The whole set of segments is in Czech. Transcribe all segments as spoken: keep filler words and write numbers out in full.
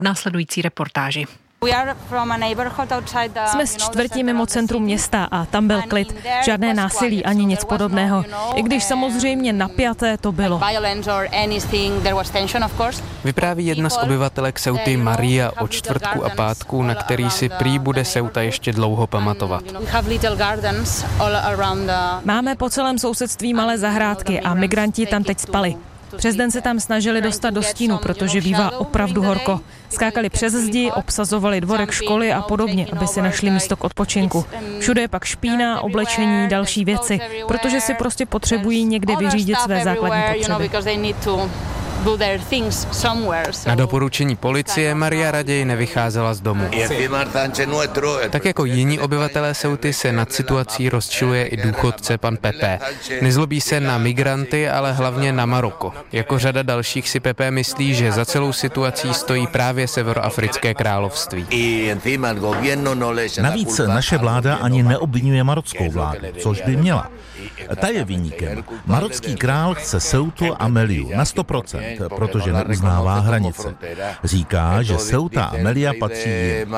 v následující reportáži. Jsme z čtvrti mimo centrum města a tam byl klid. Žádné násilí ani nic podobného. I když samozřejmě napjaté to bylo. Vypráví jedna z obyvatelek Ceuty Maria o čtvrtku a pátku, na který si prý bude Ceuta ještě dlouho pamatovat. Máme po celém sousedství malé zahrádky a migranti tam teď spali. Přes den se tam snažili dostat do stínu, protože bývá opravdu horko. Skákali přes zdi, obsazovali dvorek školy a podobně, aby si našli místo k odpočinku. Všude je pak špína, oblečení, další věci, protože si prostě potřebují někde vyřídit své základní potřeby. Na doporučení policie Maria raději nevycházela z domu. Tak jako jiní obyvatelé Ceuty se nad situací rozčiluje i důchodce pan Pepe. Nezlobí se na migranty, ale hlavně na Maroko. Jako řada dalších si Pepe myslí, že za celou situací stojí právě Severoafrické království. Navíc naše vláda ani neobvinuje marockou vládu, což by měla. Ta je viníkem. Marocký král chce Ceutu a Meliu na sto procent, protože neuznává hranice. Říká, že Ceuta a Melilla patří jim.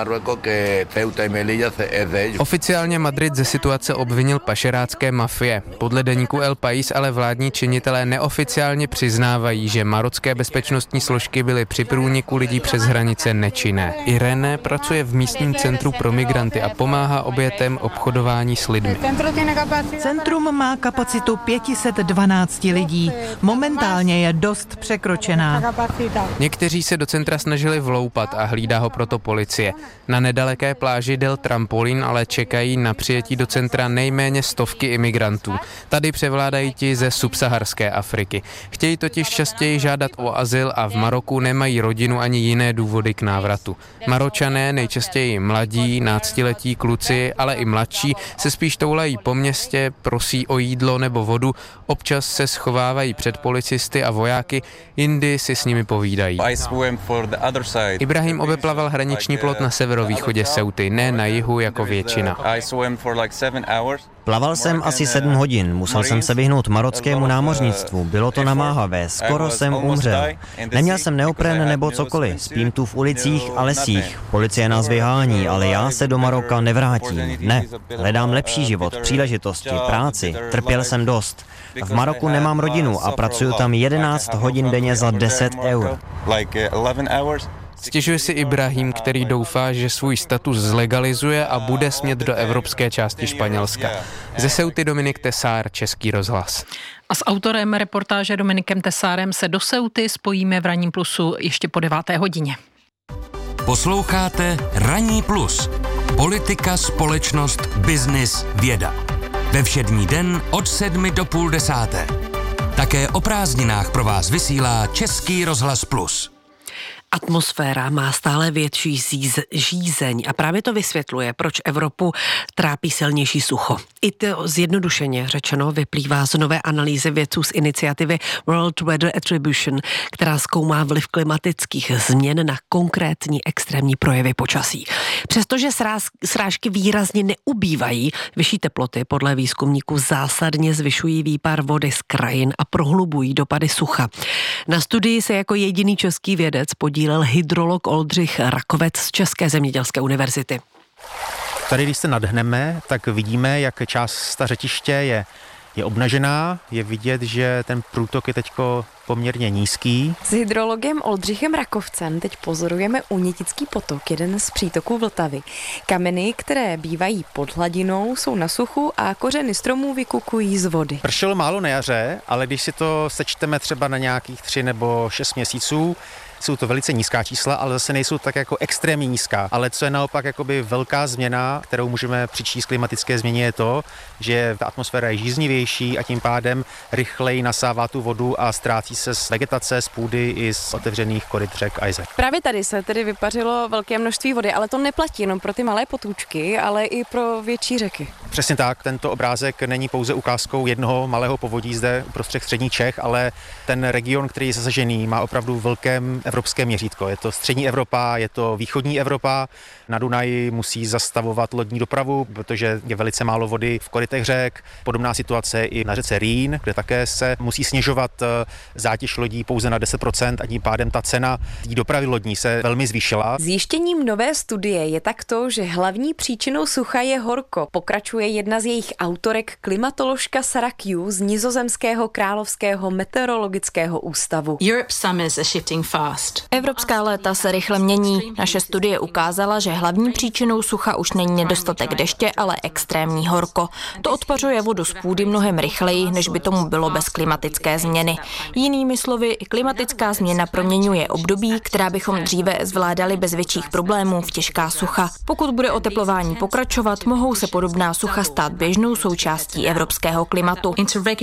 Oficiálně Madrid ze situace obvinil pašerácké mafie. Podle deníku El País ale vládní činitelé neoficiálně přiznávají, že marocké bezpečnostní složky byly při průniku lidí přes hranice nečinné. Irene pracuje v místním centru pro migranty a pomáhá obětem obchodování s lidmi. Centrum má kapacitu pět set dvanáct lidí. Momentálně je dost překročená. Někteří se do centra snažili vloupat a hlídá ho proto policie. Na nedaleké pláži Del Trampolín ale čekají na přijetí do centra nejméně stovky imigrantů. Tady převládají ti ze subsaharské Afriky. Chtějí totiž častěji žádat o azyl a v Maroku nemají rodinu ani jiné důvody k návratu. Maročané, nejčastěji mladí, náctiletí kluci, ale i mladší, se spíš toulají po městě, prosí o jídlo nebo vodu, občas se schovávají před policisty a vojáky, jindy si s nimi povídají. Ibrahim obeplaval hraniční plot na severovýchodě Ceuty, ne na jihu jako většina. Plaval jsem asi sedm hodin, musel jsem se vyhnout marockému námořnictvu, bylo to namáhavé, skoro jsem umřel. Neměl jsem neopren nebo cokoliv, spím tu v ulicích a lesích. Policie nás vyhání, ale já se do Maroka nevrátím. Ne, hledám lepší život, příležitosti, práci, trpěl jsem dost. V Maroku nemám rodinu a pracuju tam jedenáct hodin denně za deset eur. Stěžuje si Ibrahim, který doufá, že svůj status zlegalizuje a bude smět do evropské části Španělska. Ze Ceuty Dominik Tesár, Český rozhlas. A s autorem reportáže Dominikem Tesárem se do Ceuty spojíme v Ranním plusu ještě po deváté hodině. Posloucháte Ranní plus. Politika, společnost, biznis, věda. Ve všední den od sedmi do půl desáté. Také o prázdninách pro vás vysílá Český rozhlas plus. Atmosféra má stále větší žízeň a právě to vysvětluje, proč Evropu trápí silnější sucho. I to zjednodušeně řečeno vyplývá z nové analýzy vědců z iniciativy World Weather Attribution, která zkoumá vliv klimatických změn na konkrétní extrémní projevy počasí. Přestože sráz, srážky výrazně neubývají, vyšší teploty podle výzkumníků zásadně zvyšují výpar vody z krajin a prohlubují dopady sucha. Na studii se jako jediný český vědec podílel hydrolog Oldřich Rakovec z České zemědělské univerzity. Tady, když se nadhneme, tak vidíme, jak část ta řetiště je, je obnažená. Je vidět, že ten průtok je teďko poměrně nízký. S hydrologem Oldřichem Rakovcem teď pozorujeme Unětický potok, jeden z přítoků Vltavy. Kameny, které bývají pod hladinou, jsou na suchu a kořeny stromů vykukují z vody. Pršelo málo na jaře, ale když si to sečteme třeba na nějakých tři nebo šest měsíců, jsou to velice nízká čísla, ale zase nejsou tak jako extrémně nízká. Ale co je naopak jakoby velká změna, kterou můžeme přičíst klimatické změně, je to, že ta atmosféra je žíznivější a tím pádem rychleji nasává tu vodu a ztrácí se z vegetace, z půdy i z otevřených koryt řek a jezer. Právě tady se tedy vypařilo velké množství vody, ale to neplatí jenom pro ty malé potůčky, ale i pro větší řeky. Přesně tak, tento obrázek není pouze ukázkou jednoho malého povodí zde uprostřed střední Čech, ale ten region, který je zasažený, má opravdu velké evropské měřítko. Je to střední Evropa, je to východní Evropa. Na Dunaji musí zastavovat lodní dopravu, protože je velice málo vody v korytech řek. Podobná situace i na řece Rýn, kde také se musí snižovat zátěž lodí pouze na deset procent a tím pádem ta cena dopravy lodní se velmi zvýšila. Zjištěním nové studie je tak to, že hlavní příčinou sucha je horko. Pokračuje jedna z jejich autorek, klimatoložka Sarah Q z nizozemského královského meteorologického ústavu. Evropská léta se rychle mění. Naše studie ukázala, že hlavní příčinou sucha už není nedostatek deště, ale extrémní horko. To odpařuje vodu z půdy mnohem rychleji, než by tomu bylo bez klimatické změny. Jinými slovy, klimatická změna proměňuje období, která bychom dříve zvládali bez větších problémů, v těžká sucha. Pokud bude oteplování pokračovat, mohou se podobná sucha stát běžnou součástí evropského klimatu.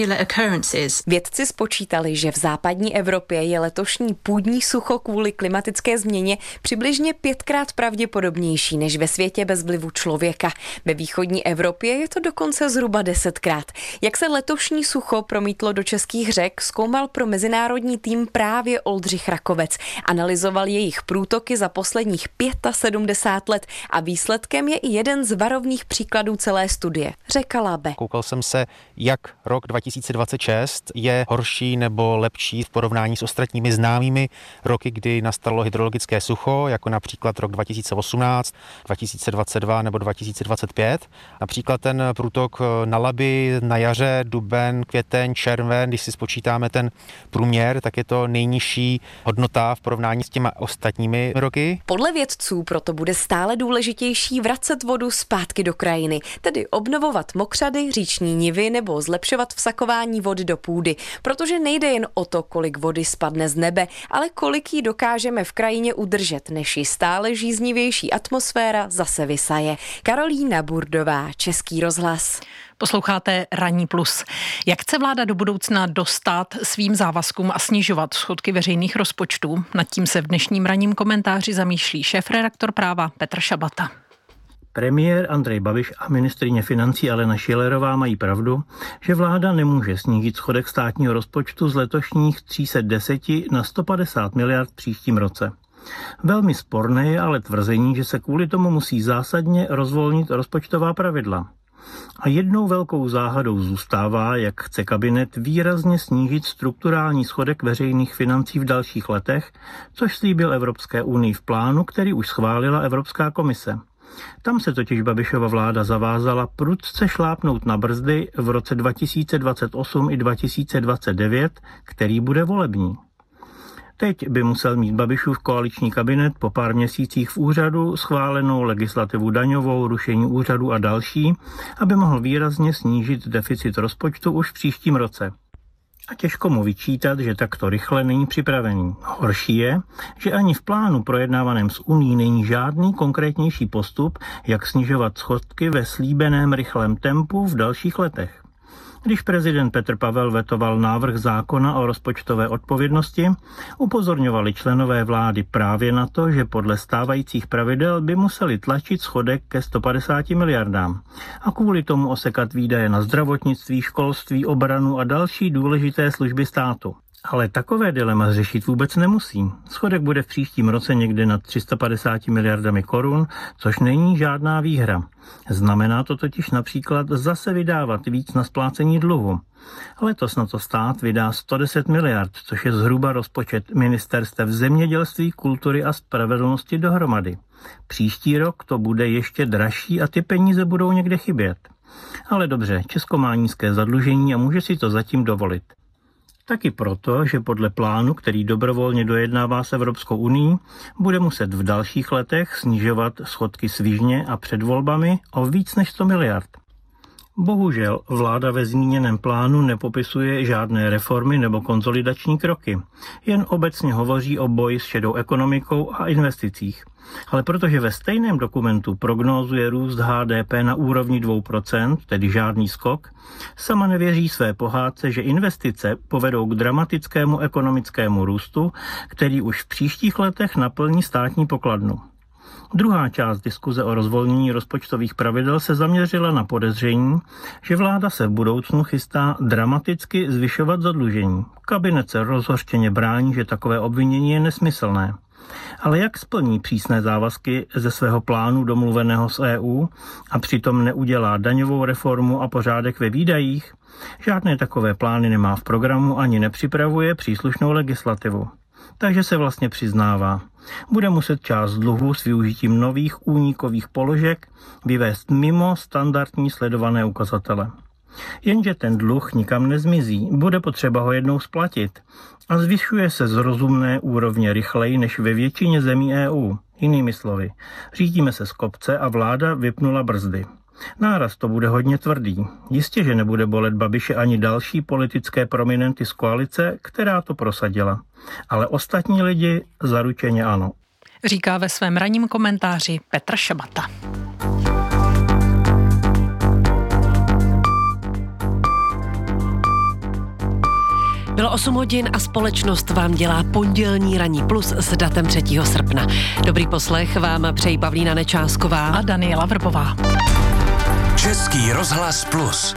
Vědci spočítali, že v západní Evropě je letošní půdní sucho kvůli klimatické změně přibližně pětkrát pravděpodobnější než ve světě bez vlivu člověka. Ve východní Evropě je to dokonce zhruba desetkrát. Jak se letošní sucho promítlo do českých řek, zkoumal pro mezinárodní tým právě Oldřich Rakovec. Analyzoval jejich průtoky za posledních sedmdesát pět let a výsledkem je i jeden z varovných příkladů celé studie. Řeka Labe. Koukal jsem se, jak rok dva tisíce dvacet šest je horší nebo lepší v porovnání s ostatními známými roky, kdy nastalo hydrologické sucho, jako například rok dva tisíce osmnáct, dva tisíce dvacet dva nebo dva tisíce dvacet pět. Například ten průtok na Labi na jaře, duben, květen, červen, když si spočítáme ten průměr, tak je to nejnižší hodnota v porovnání s těma ostatními roky. Podle vědců proto bude stále důležitější vracet vodu zpátky do krajiny, tedy obnovovat mokřady, říční nivy nebo zlepšovat vsakování vody do půdy, protože nejde jen o to, kolik vody spadne z nebe, ale kolik jí dokážeme v krajině udržet, než ji stále žíznivější atmosféra zase vysaje. Karolína Burdová, Český rozhlas. Posloucháte Ranní plus. Jak chce vláda do budoucna dostat svým závazkům a snižovat schodky veřejných rozpočtů? Nad tím se v dnešním ranním komentáři zamýšlí šéfredaktor Práva Petr Šabata. Premiér Andrej Babiš a ministryně financí Alena Schillerová mají pravdu, že vláda nemůže snížit schodek státního rozpočtu z letošních tři sta deset na sto padesát miliard v příštím roce. Velmi sporné je ale tvrzení, že se kvůli tomu musí zásadně rozvolnit rozpočtová pravidla. A jednou velkou záhadou zůstává, jak chce kabinet výrazně snížit strukturální schodek veřejných financí v dalších letech, což slíbil Evropské unii v plánu, který už schválila Evropská komise. Tam se totiž Babišova vláda zavázala prudce šlápnout na brzdy v roce dva tisíce dvacet osm i dva tisíce dvacet devět, který bude volební. Teď by musel mít Babišův koaliční kabinet po pár měsících v úřadu schválenou legislativu daňovou, rušení úřadu a další, aby mohl výrazně snížit deficit rozpočtu už v příštím roce. A těžko mu vyčítat, že takto rychle není připravený. Horší je, že ani v plánu projednávaném s Unií není žádný konkrétnější postup, jak snižovat schodky ve slíbeném rychlém tempu v dalších letech. Když prezident Petr Pavel vetoval návrh zákona o rozpočtové odpovědnosti, upozorňovali členové vlády právě na to, že podle stávajících pravidel by museli tlačit schodek ke sto padesáti miliardám a kvůli tomu osekat výdaje na zdravotnictví, školství, obranu a další důležité služby státu. Ale takové dilema řešit vůbec nemusí. Schodek bude v příštím roce někde nad tři sta padesáti miliardami korun, což není žádná výhra. Znamená to totiž například zase vydávat víc na splácení dluhu. Letos na to stát vydá sto deset miliard, což je zhruba rozpočet ministerstev zemědělství, kultury a spravedlnosti dohromady. Příští rok to bude ještě dražší a ty peníze budou někde chybět. Ale dobře, Česko má nízké zadlužení a může si to zatím dovolit. Taky proto, že podle plánu, který dobrovolně dojednává s Evropskou unií, bude muset v dalších letech snižovat schodky svižně a před volbami o víc než sto miliard. Bohužel vláda ve zmíněném plánu nepopisuje žádné reformy nebo konsolidační kroky, jen obecně hovoří o boji s šedou ekonomikou a investicích. Ale protože ve stejném dokumentu prognózuje růst H D P na úrovni dvě procenta, tedy žádný skok, sama nevěří své pohádce, že investice povedou k dramatickému ekonomickému růstu, který už v příštích letech naplní státní pokladnu. Druhá část diskuze o rozvolnění rozpočtových pravidel se zaměřila na podezření, že vláda se v budoucnu chystá dramaticky zvyšovat zadlužení. Kabinet se rozhořčeně brání, že takové obvinění je nesmyslné. Ale jak splní přísné závazky ze svého plánu domluveného s E U a přitom neudělá daňovou reformu a pořádek ve výdajích? Žádné takové plány nemá v programu ani nepřipravuje příslušnou legislativu. Takže se vlastně přiznává. Bude muset část dluhu s využitím nových únikových položek vyvést mimo standardní sledované ukazatele. Jenže ten dluh nikam nezmizí, bude potřeba ho jednou splatit a zvyšuje se z rozumné úrovně rychleji než ve většině zemí E U. Jinými slovy, řídíme se z kopce a vláda vypnula brzdy. Náraz to bude hodně tvrdý. Jistě, že nebude bolet Babiše ani další politické prominenty z koalice, která to prosadila. Ale ostatní lidi zaručeně ano. Říká ve svém ranním komentáři Petr Šabata. Bylo osm hodin a společnost vám dělá pondělní ranní plus s datem třetího srpna. Dobrý poslech vám přejí Pavlína Nečásková a Daniela Vrbová. Český rozhlas plus.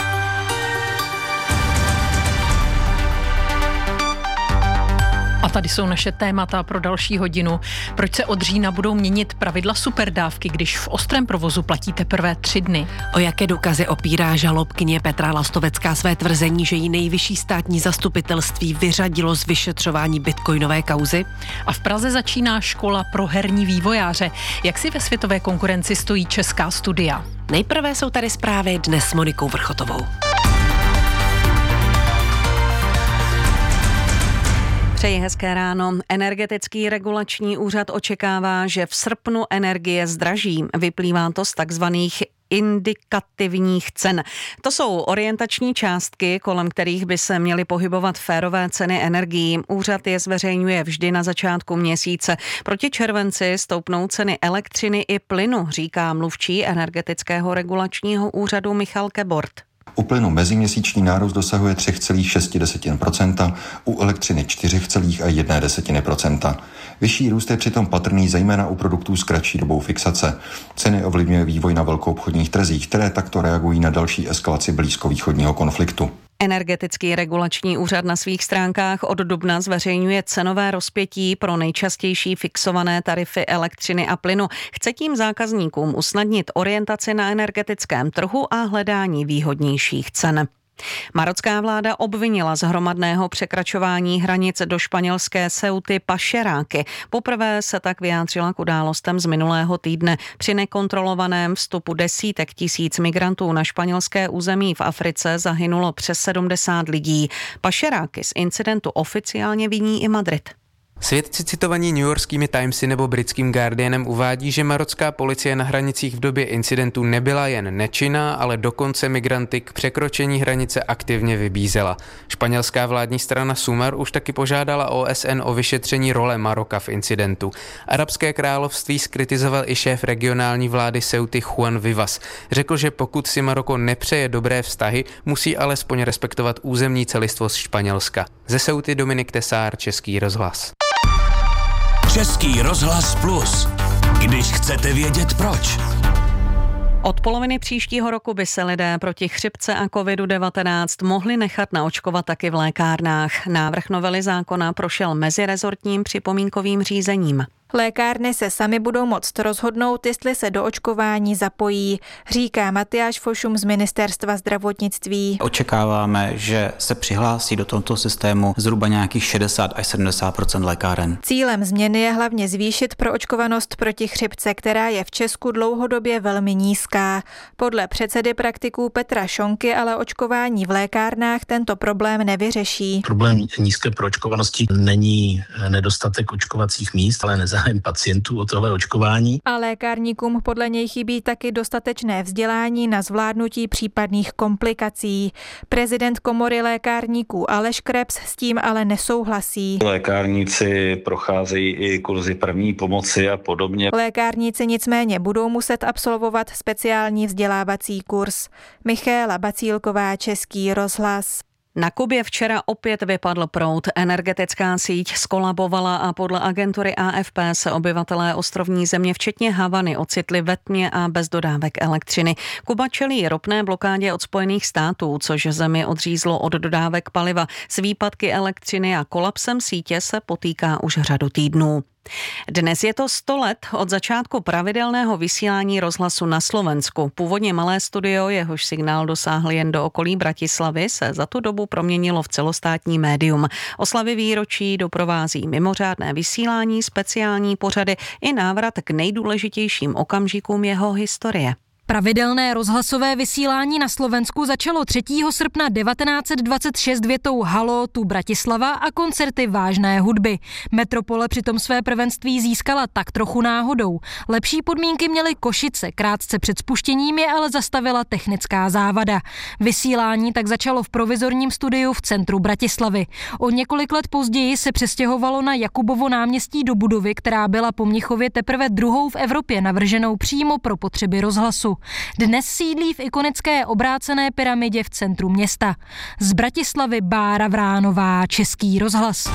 A tady jsou naše témata pro další hodinu. Proč se od října budou měnit pravidla superdávky, když v ostrém provozu platí teprve tři dny? O jaké důkazy opírá žalobkyně Petra Lastovecká své tvrzení, že jí nejvyšší státní zastupitelství vyřadilo z vyšetřování bitcoinové kauzy? A v Praze začíná škola pro herní vývojáře. Jak si ve světové konkurenci stojí česká studia? Nejprve jsou tady zprávy dnes s Monikou Vrchotovou. Přeji hezké ráno. Energetický regulační úřad očekává, že v srpnu energie zdraží. Vyplývá to z takzvaných indikativních cen. To jsou orientační částky, kolem kterých by se měly pohybovat férové ceny energií. Úřad je zveřejňuje vždy na začátku měsíce. Proti červenci stoupnou ceny elektřiny i plynu, říká mluvčí energetického regulačního úřadu Michal Kebort. U plynu meziměsíční nárůst dosahuje tři celá šest procenta, u elektřiny čtyři celá jedna procenta. Vyšší růst je přitom patrný zejména u produktů s kratší dobou fixace. Ceny ovlivňuje vývoj na velkoobchodních trzích, které takto reagují na další eskalaci blízkovýchodního konfliktu. Energetický regulační úřad na svých stránkách od dubna zveřejňuje cenové rozpětí pro nejčastější fixované tarify elektřiny a plynu. Chce tím zákazníkům usnadnit orientaci na energetickém trhu a hledání výhodnějších cen. Marocká vláda obvinila z hromadného překračování hranic do španělské Ceuty pašeráky. Poprvé se tak vyjádřila k událostem z minulého týdne. Při nekontrolovaném vstupu desítek tisíc migrantů na španělské území v Africe zahynulo přes sedmdesát lidí. Pašeráky z incidentu oficiálně viní i Madrid. Svědci citovaní newyorskými Timesy nebo britským Guardianem uvádí, že marocká policie na hranicích v době incidentu nebyla jen nečinná, ale dokonce migranty k překročení hranice aktivně vybízela. Španělská vládní strana Sumar už taky požádala O S N o vyšetření role Maroka v incidentu. Arabské království zkritizoval i šéf regionální vlády Ceuty Juan Vivas. Řekl, že pokud si Maroko nepřeje dobré vztahy, musí alespoň respektovat územní celistvost Španělska. Ze Ceuty Dominik Tesár, Český rozhlas. Český rozhlas plus. Když chcete vědět proč. Od poloviny příštího roku by se lidé proti chřipce a kovidu devatenáct mohli nechat naočkovat taky v lékárnách. Návrh novely zákona prošel mezirezortním připomínkovým řízením. Lékárny se sami budou moct rozhodnout, jestli se do očkování zapojí, říká Matyáš Fošum z Ministerstva zdravotnictví. Očekáváme, že se přihlásí do tohoto systému zhruba nějakých šedesát až sedmdesát procent lékáren. Cílem změny je hlavně zvýšit proočkovanost proti chřipce, která je v Česku dlouhodobě velmi nízká. Podle předsedy praktiků Petra Šonky ale očkování v lékárnách tento problém nevyřeší. Problém nízké proočkovanosti není nedostatek očkovacích míst, ale nezájem pacientů o tohle očkování. A lékárníkům podle něj chybí taky dostatečné vzdělání na zvládnutí případných komplikací. Prezident komory lékárníků Aleš Krebs s tím ale nesouhlasí. Lékárníci procházejí i kurzy první pomoci a podobně. Lékárníci nicméně budou muset absolvovat speciální vzdělávací kurz. Michaela Bacílková, Český rozhlas. Na Kubě včera opět vypadl proud, energetická síť skolabovala a podle agentury A F P se obyvatelé ostrovní země včetně Havany ocitli ve tmě a bez dodávek elektřiny. Kuba čelí ropné blokádě od Spojených států, což zemi odřízlo od dodávek paliva. S výpadky elektřiny a kolapsem sítě se potýká už řadu týdnů. Dnes je to sto let od začátku pravidelného vysílání rozhlasu na Slovensku. Původně malé studio, jehož signál dosáhl jen do okolí Bratislavy, se za tu dobu proměnilo v celostátní médium. Oslavy výročí doprovází mimořádné vysílání, speciální pořady i návrat k nejdůležitějším okamžikům jeho historie. Pravidelné rozhlasové vysílání na Slovensku začalo třetího srpna devatenáct set dvacet šest větou Halo, tu Bratislava a koncerty vážné hudby. Metropole přitom své prvenství získala tak trochu náhodou. Lepší podmínky měly Košice, krátce před spuštěním je ale zastavila technická závada. Vysílání tak začalo v provizorním studiu v centru Bratislavy. O několik let později se přestěhovalo na Jakubovo náměstí do budovy, která byla po Mnichově teprve druhou v Evropě navrženou přímo pro potřeby rozhlasu. Dnes sídlí v ikonické obrácené pyramidě v centru města. Z Bratislavy Bára Vránová, Český rozhlas.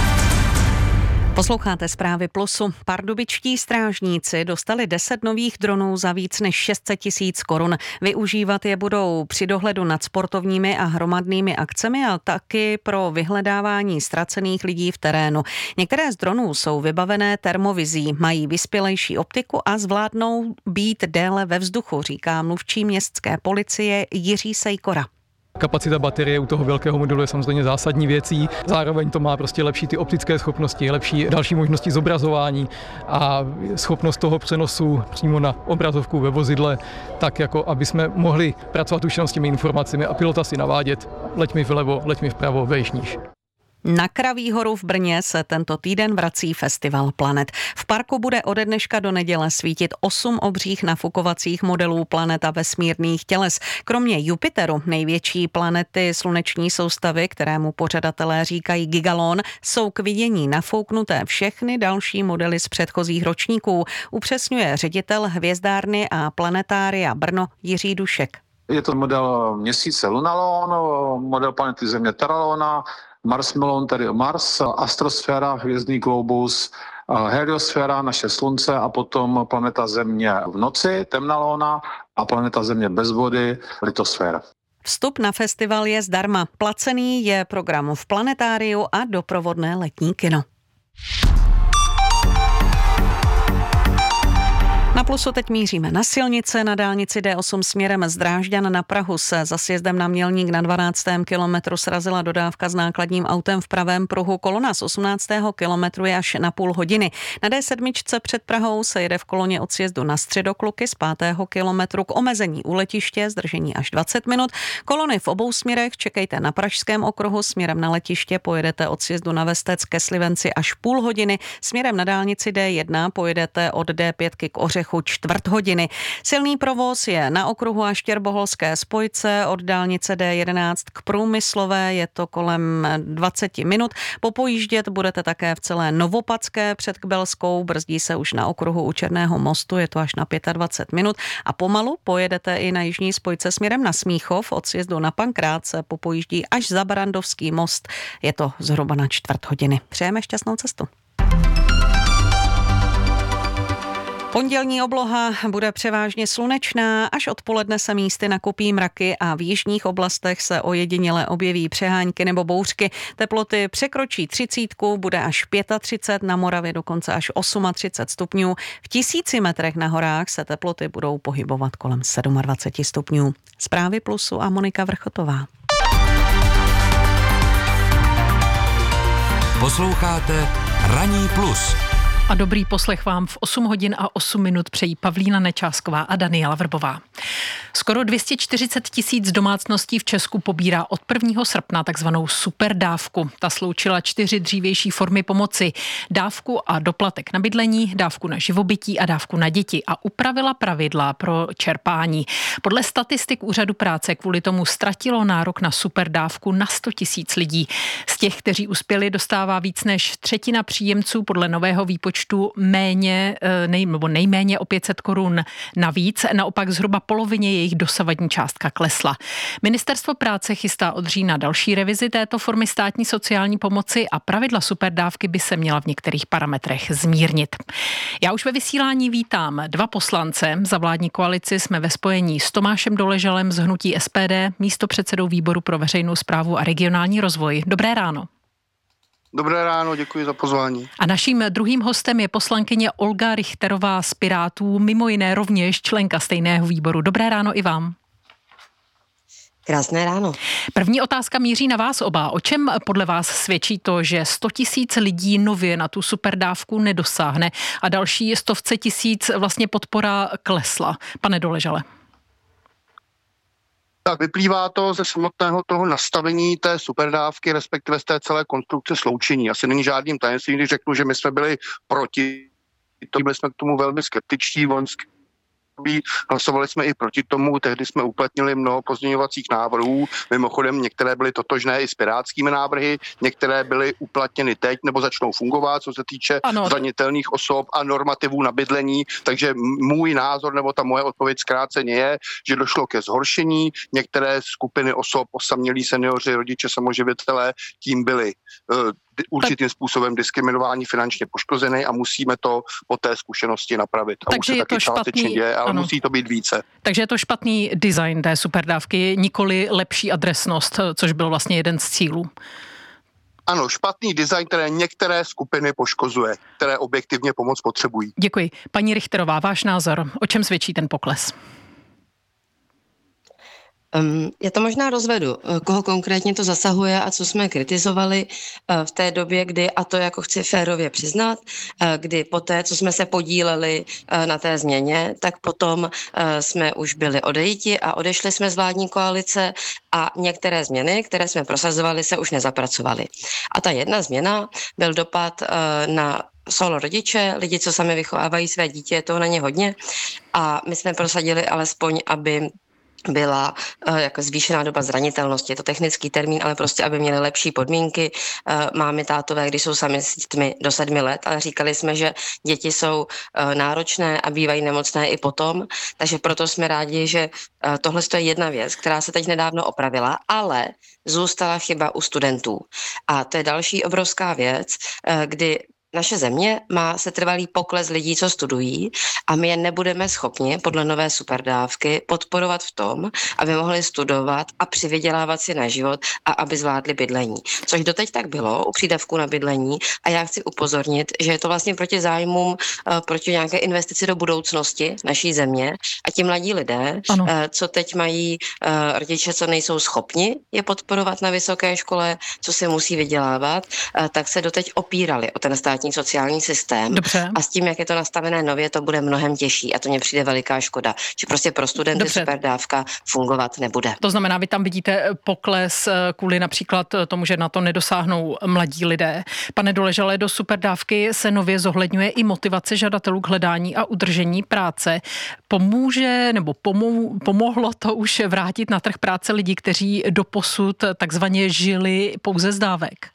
Posloucháte Zprávy Plusu. Pardubičtí strážníci dostali deset nových dronů za víc než šest set tisíc korun. Využívat je budou při dohledu nad sportovními a hromadnými akcemi a taky pro vyhledávání ztracených lidí v terénu. Některé z dronů jsou vybavené termovizí, mají vyspělejší optiku a zvládnou být déle ve vzduchu, říká mluvčí městské policie Jiří Sejkora. Kapacita baterie u toho velkého modulu je samozřejmě zásadní věcí. Zároveň to má prostě lepší ty optické schopnosti, lepší další možnosti zobrazování a schopnost toho přenosu přímo na obrazovku ve vozidle, tak jako aby jsme mohli pracovat už s těmi informacemi a pilota si navádět, leď mi vlevo, leď mi vpravo, vejš níž. Na Kraví horu v Brně se tento týden vrací festival Planet. V parku bude ode dneška do neděle svítit osm obřích nafukovacích modelů planet a vesmírných těles. Kromě Jupiteru, největší planety sluneční soustavy, kterému pořadatelé říkají Gigalon, jsou k vidění nafouknuté všechny další modely z předchozích ročníků, upřesňuje ředitel hvězdárny a planetária Brno Jiří Dušek. Je to model měsíce Lunalon, model planety Země Terralona, Marsmelon, tedy Mars, astrosféra, hvězdný globus, heliosféra, naše slunce a potom planeta Země v noci, Temnalona a planeta Země bez vody, litosféra. Vstup na festival je zdarma. Placený je program v planetáriu a doprovodné letní kino. Na Plusu teď míříme na silnice. Na dálnici D osm směrem z Drážďan na Prahu se za sjezdem na Mělník na dvanáctém kilometru srazila dodávka s nákladním autem v pravém pruhu. Kolona z osmnáctého kilometru je až na půl hodiny. Na D sedm před Prahou se jede v koloně od sjezdu na Středokluky z pátého kilometru k omezení u letiště, zdržení až dvacet minut. Kolony v obou směrech čekejte na Pražském okruhu, směrem na letiště pojedete od sjezdu na Vestec ke Slivenci až půl hodiny, směrem na dálnici D jedna pojedete od D pět k Ořechu čtvrt hodiny. Silný provoz je na okruhu a Štěrboholské spojce od dálnice D jedenáct k Průmyslové, je to kolem dvacet minut. Popojíždět budete také v celé Novopadské před Kbelskou, brzdí se už na okruhu u Černého mostu, je to až na dvacet pět minut a pomalu pojedete i na jižní spojce směrem na Smíchov, od sjezdu na Pankrát se popojíždí až za Barandovský most, je to zhruba na čtvrt hodiny. Přejeme šťastnou cestu. Pondělní obloha bude převážně slunečná, až odpoledne se místy nakupí mraky a v jižních oblastech se ojediněle objeví přehánky nebo bouřky. Teploty překročí třicítku, bude až třicet pět, na Moravě dokonce až třicet osm stupňů. V tisíci metrech na horách se teploty budou pohybovat kolem dvacet sedm stupňů. Zprávy Plusu a Monika Vrchotová. Posloucháte Ranní plus. A dobrý poslech vám v osm hodin a osm minut přejí Pavlína Nečásková a Daniela Vrbová. Skoro dvě stě čtyřicet tisíc domácností v Česku pobírá od prvního srpna takzvanou superdávku. Ta sloučila čtyři dřívější formy pomoci. Dávku a doplatek na bydlení, dávku na živobytí a dávku na děti a upravila pravidla pro čerpání. Podle statistik Úřadu práce kvůli tomu ztratilo nárok na superdávku na sto tisíc lidí. Z těch, kteří uspěli, dostává víc než třetina příjemců podle nového výpočtu méně, nej, nebo nejméně o pět set korun navíc. Naopak zhruba polovině jejich dosavadní částka klesla. Ministerstvo práce chystá od října další revizi této formy státní sociální pomoci a pravidla superdávky by se měla v některých parametrech zmírnit. Já už ve vysílání vítám dva poslance. Za vládní koalici jsme ve spojení s Tomášem Doležalem z hnutí S P D, místopředsedou výboru pro veřejnou správu a regionální rozvoj. Dobré ráno. Dobré ráno, děkuji za pozvání. A naším druhým hostem je poslankyně Olga Richterová z Pirátů, mimo jiné rovněž členka stejného výboru. Dobré ráno i vám. Krásné ráno. První otázka míří na vás oba. O čem podle vás svědčí to, že sto tisíc lidí nově na tu superdávku nedosáhne a další stovce tisíc vlastně podpora klesla? Pane Doležale. Tak vyplývá to ze samotného toho nastavení té superdávky, respektive z té celé konstrukce sloučení. Asi není žádným tajemstvím, když řeknu, že my jsme byli proti, byli jsme k tomu velmi skeptičtí, vojenský. Hlasovali jsme i proti tomu, tehdy jsme uplatnili mnoho pozměňovacích návrhů, mimochodem některé byly totožné i s pirátskými návrhy, některé byly uplatněny teď nebo začnou fungovat, co se týče ano. zranitelných osob a normativů na bydlení, takže můj názor nebo ta moje odpověď zkráceně je, že došlo ke zhoršení, některé skupiny osob, osamělí seniori, rodiče, samoživitelé, tím byli uh, určitým způsobem diskriminování, finančně poškozený a musíme to po té zkušenosti napravit. A takže už se je taky to špatný, děje, ale ano. musí to být více. Takže je to špatný design té superdávky, nikoli lepší adresnost, což byl vlastně jeden z cílů. Ano, špatný design, které některé skupiny poškozuje, které objektivně pomoc potřebují. Děkuji. Paní Richterová, váš názor, o čem svědčí ten pokles? Um, já to možná rozvedu, koho konkrétně to zasahuje a co jsme kritizovali uh, v té době, kdy, a to jako chci férově přiznat, uh, kdy poté, co jsme se podíleli uh, na té změně, tak potom uh, jsme už byli odejiti a odešli jsme z vládní koalice a některé změny, které jsme prosazovali, se už nezapracovaly. A ta jedna změna byl dopad uh, na solo rodiče, lidi, co sami vychovávají své dítě, je toho na ně hodně a my jsme prosadili alespoň, aby byla uh, jako zvýšená doba zranitelnosti. Je to technický termín, ale prostě, aby měli lepší podmínky. Uh, mámy, tátové, když jsou sami s dětmi do sedmi let, ale říkali jsme, že děti jsou uh, náročné a bývají nemocné i potom, takže proto jsme rádi, že uh, tohle je jedna věc, která se teď nedávno opravila, ale zůstala chyba u studentů. A to je další obrovská věc, uh, kdy naše země má setrvalý pokles lidí, co studují a my je nebudeme schopni podle nové superdávky podporovat v tom, aby mohli studovat a přivydělávat si na život a aby zvládli bydlení. Což doteď tak bylo u přídavku na bydlení a já chci upozornit, že je to vlastně proti zájmům, proti nějaké investici do budoucnosti naší země a ti mladí lidé, ano. co teď mají rodiče, co nejsou schopni je podporovat na vysoké škole, co si musí vydělávat, tak se doteď opírali o ten státní sociální systém. Dobře. A s tím, jak je to nastavené nově, to bude mnohem těžší a to mně přijde veliká škoda, že prostě pro studenty Dobře. superdávka fungovat nebude. To znamená, vy tam vidíte pokles kvůli například tomu, že na to nedosáhnou mladí lidé. Pane Doležale, do superdávky se nově zohledňuje i motivace žadatelů k hledání a udržení práce. Pomůže nebo pomou, pomohlo to už vrátit na trh práce lidí, kteří doposud takzvaně žili pouze z dávek?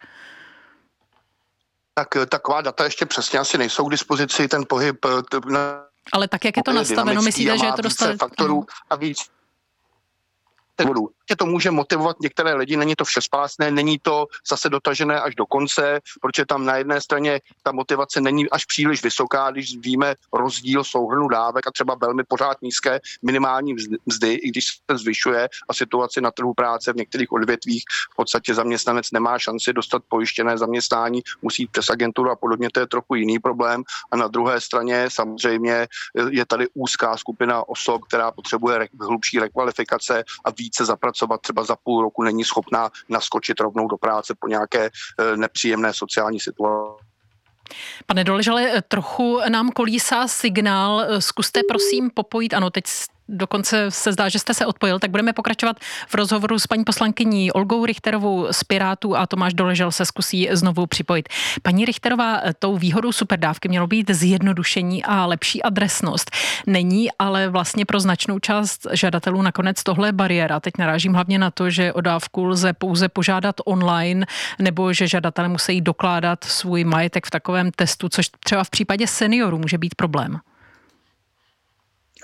Tak taková data ještě přesně asi nejsou k dispozici, ten pohyb... Na, ale tak, jak je to nastaveno, myslíte, že je to dostatečné? Faktorů a víc bodů. To může motivovat některé lidi, není to všespásné, není to zase dotažené až do konce, protože tam na jedné straně ta motivace není až příliš vysoká, když víme rozdíl souhrnu dávek a třeba velmi pořád nízké minimální mzdy, i když se zvyšuje a situace na trhu práce v některých odvětvích v podstatě zaměstnanec nemá šanci dostat pojištěné zaměstnání, musí přes agenturu a podobně, to je trochu jiný problém. A na druhé straně samozřejmě je tady úzká skupina osob, která potřebuje hlubší rekvalifikace a více zapracovat třeba za půl roku není schopná naskočit rovnou do práce po nějaké nepříjemné sociální situaci. Pane Doležale, trochu nám kolísá signál. Zkuste prosím popojit, ano, teď dokonce se zdá, že jste se odpojil, tak budeme pokračovat v rozhovoru s paní poslankyní Olgou Richterovou z Pirátů a Tomáš Doležal se zkusí znovu připojit. Paní Richterová, tou výhodou superdávky mělo být zjednodušení a lepší adresnost. Není ale vlastně pro značnou část žadatelů nakonec tohle bariéra. Teď narážím hlavně na to, že o dávku lze pouze požádat online nebo že žadatelé musí dokládat svůj majetek v takovém testu, což třeba v případě seniorů může být problém.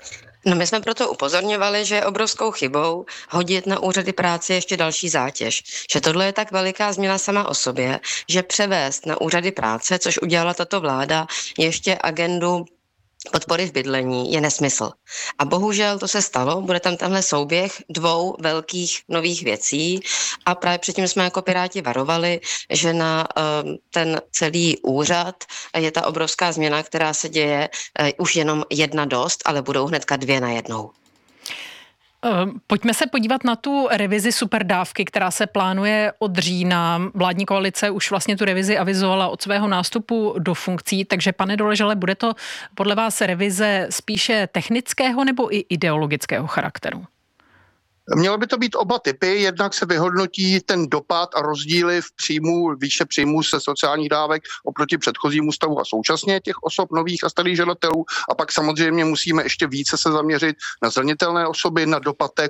No my jsme proto upozorňovali, že je obrovskou chybou hodit na úřady práce ještě další zátěž. Že tohle je tak veliká změna sama o sobě, že převést na úřady práce, což udělala tato vláda, ještě agendu podpory v bydlení je nesmysl. A bohužel to se stalo, bude tam tenhle souběh dvou velkých nových věcí a právě předtím jsme jako Piráti varovali, že na um, ten celý úřad je ta obrovská změna, která se děje uh, už jenom jedna dost, ale budou hnedka dvě najednou. Pojďme se podívat na tu revizi superdávky, která se plánuje od října. Vládní koalice už vlastně tu revizi avizovala od svého nástupu do funkcí, takže pane Doležale, bude to podle vás revize spíše technického nebo i ideologického charakteru? Mělo by to být oba typy, jednak se vyhodnotí ten dopad a rozdíly v příjmu, výše příjmu se sociálních dávek oproti předchozímu stavu a současně těch osob nových a starých žadatelů a pak samozřejmě musíme ještě více se zaměřit na zranitelné osoby, na dopad té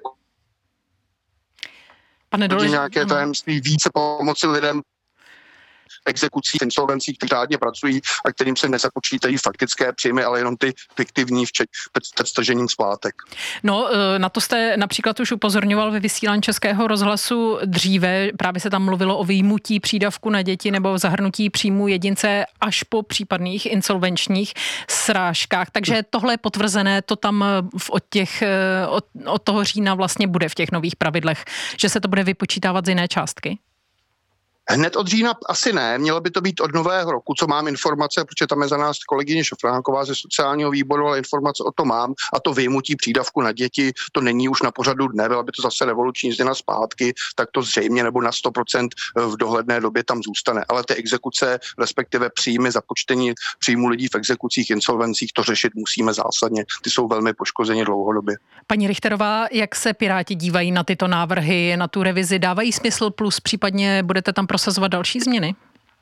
Pane Doležale, nějaké tajemství, více pomoci lidem exekucí, insolvencí, kteří řádně pracují a kterým se nezapočítají faktické příjmy, ale jenom ty fiktivní včetně před stržením splátek. No, na to jste například už upozorňoval ve vysílání Českého rozhlasu dříve. Právě se tam mluvilo o vyjmutí přídavku na děti nebo zahrnutí příjmu jedince až po případných insolvenčních srážkách. Takže tohle je potvrzené, to tam od, těch, od, od toho října vlastně bude v těch nových pravidlech, že se to bude vypočítávat z jiné částky? Hned od října asi ne, mělo by to být od nového roku, co mám informace, protože tam je za nás kolegyně Šafránková ze sociálního výboru, ale informace o tom mám a to vyjmutí přídavku na děti, to není už na pořadu dne, byla by to zase revoluční změna zpátky, tak to zřejmě nebo na sto procent v dohledné době tam zůstane. Ale ty exekuce, respektive příjmy, započtení příjmu lidí v exekucích, insolvencích, to řešit musíme zásadně. Ty jsou velmi poškozeni dlouhodobě. Paní Richterová, jak se Piráti dívají na tyto návrhy, na tu revizi, dávají smysl plus případně budete tam prosazovat další změny?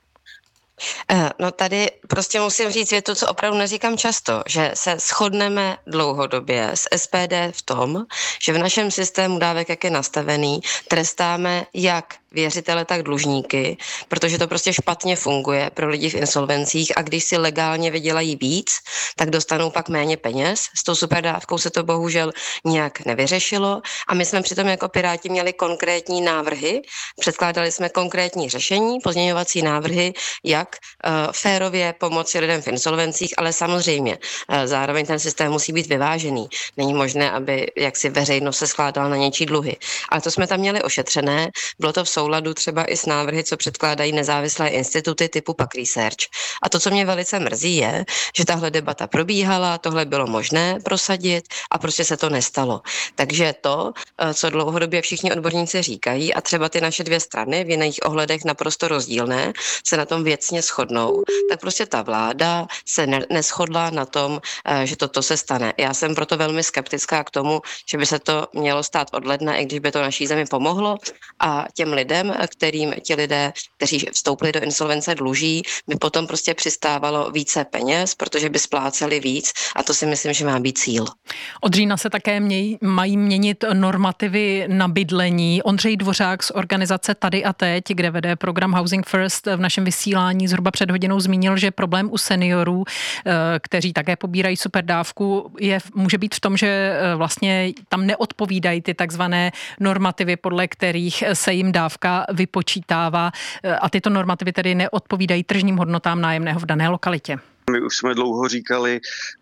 No tady prostě musím říct větu, co opravdu neříkám často, že se shodneme dlouhodobě s S P D v tom, že v našem systému dávek, jak je nastavený, trestáme jak věřitele, tak dlužníky, protože to prostě špatně funguje pro lidi v insolvencích a když si legálně vydělají víc, tak dostanou pak méně peněz. S tou superdávkou se to bohužel nějak nevyřešilo a my jsme přitom jako Piráti měli konkrétní návrhy, předkládali jsme konkrétní řešení, pozměňovací návrhy, jak uh, férově pomoci lidem v insolvencích, ale samozřejmě uh, zároveň ten systém musí být vyvážený. Není možné, aby jaksi veřejnost se skládala na něčí dluhy. Ale to jsme tam měli ošetřené, bylo to v souladu třeba i s návrhy, co předkládají nezávislé instituty typu P A C Research. A to, co mě velice mrzí, je, že tahle debata probíhala, tohle bylo možné prosadit a prostě se to nestalo. Takže to, co dlouhodobě všichni odborníci říkají a třeba ty naše dvě strany v jiných ohledech naprosto rozdílné se na tom věcně shodnou, tak prostě ta vláda se ne- neshodla na tom, že toto se stane. Já jsem proto velmi skeptická k tomu, že by se to mělo stát od ledna, i když by to naší zemi pomohlo a těm lidem, kterým ti lidé, kteří vstoupili do insolvence, dluží, by potom prostě přistávalo více peněz, protože by spláceli víc a to si myslím, že má být cíl. Od října se také měj, mají měnit normativy na bydlení. Ondřej Dvořák z organizace Tady a teď, kde vede program Housing First, v našem vysílání zhruba před hodinou zmínil, že problém u seniorů, kteří také pobírají superdávku, je, může být v tom, že vlastně tam neodpovídají ty takzvané normativy, podle kterých se jim dávka vypočítává a tyto normativy tedy neodpovídají tržním hodnotám nájemného v dané lokalitě. My už jsme dlouho říkali,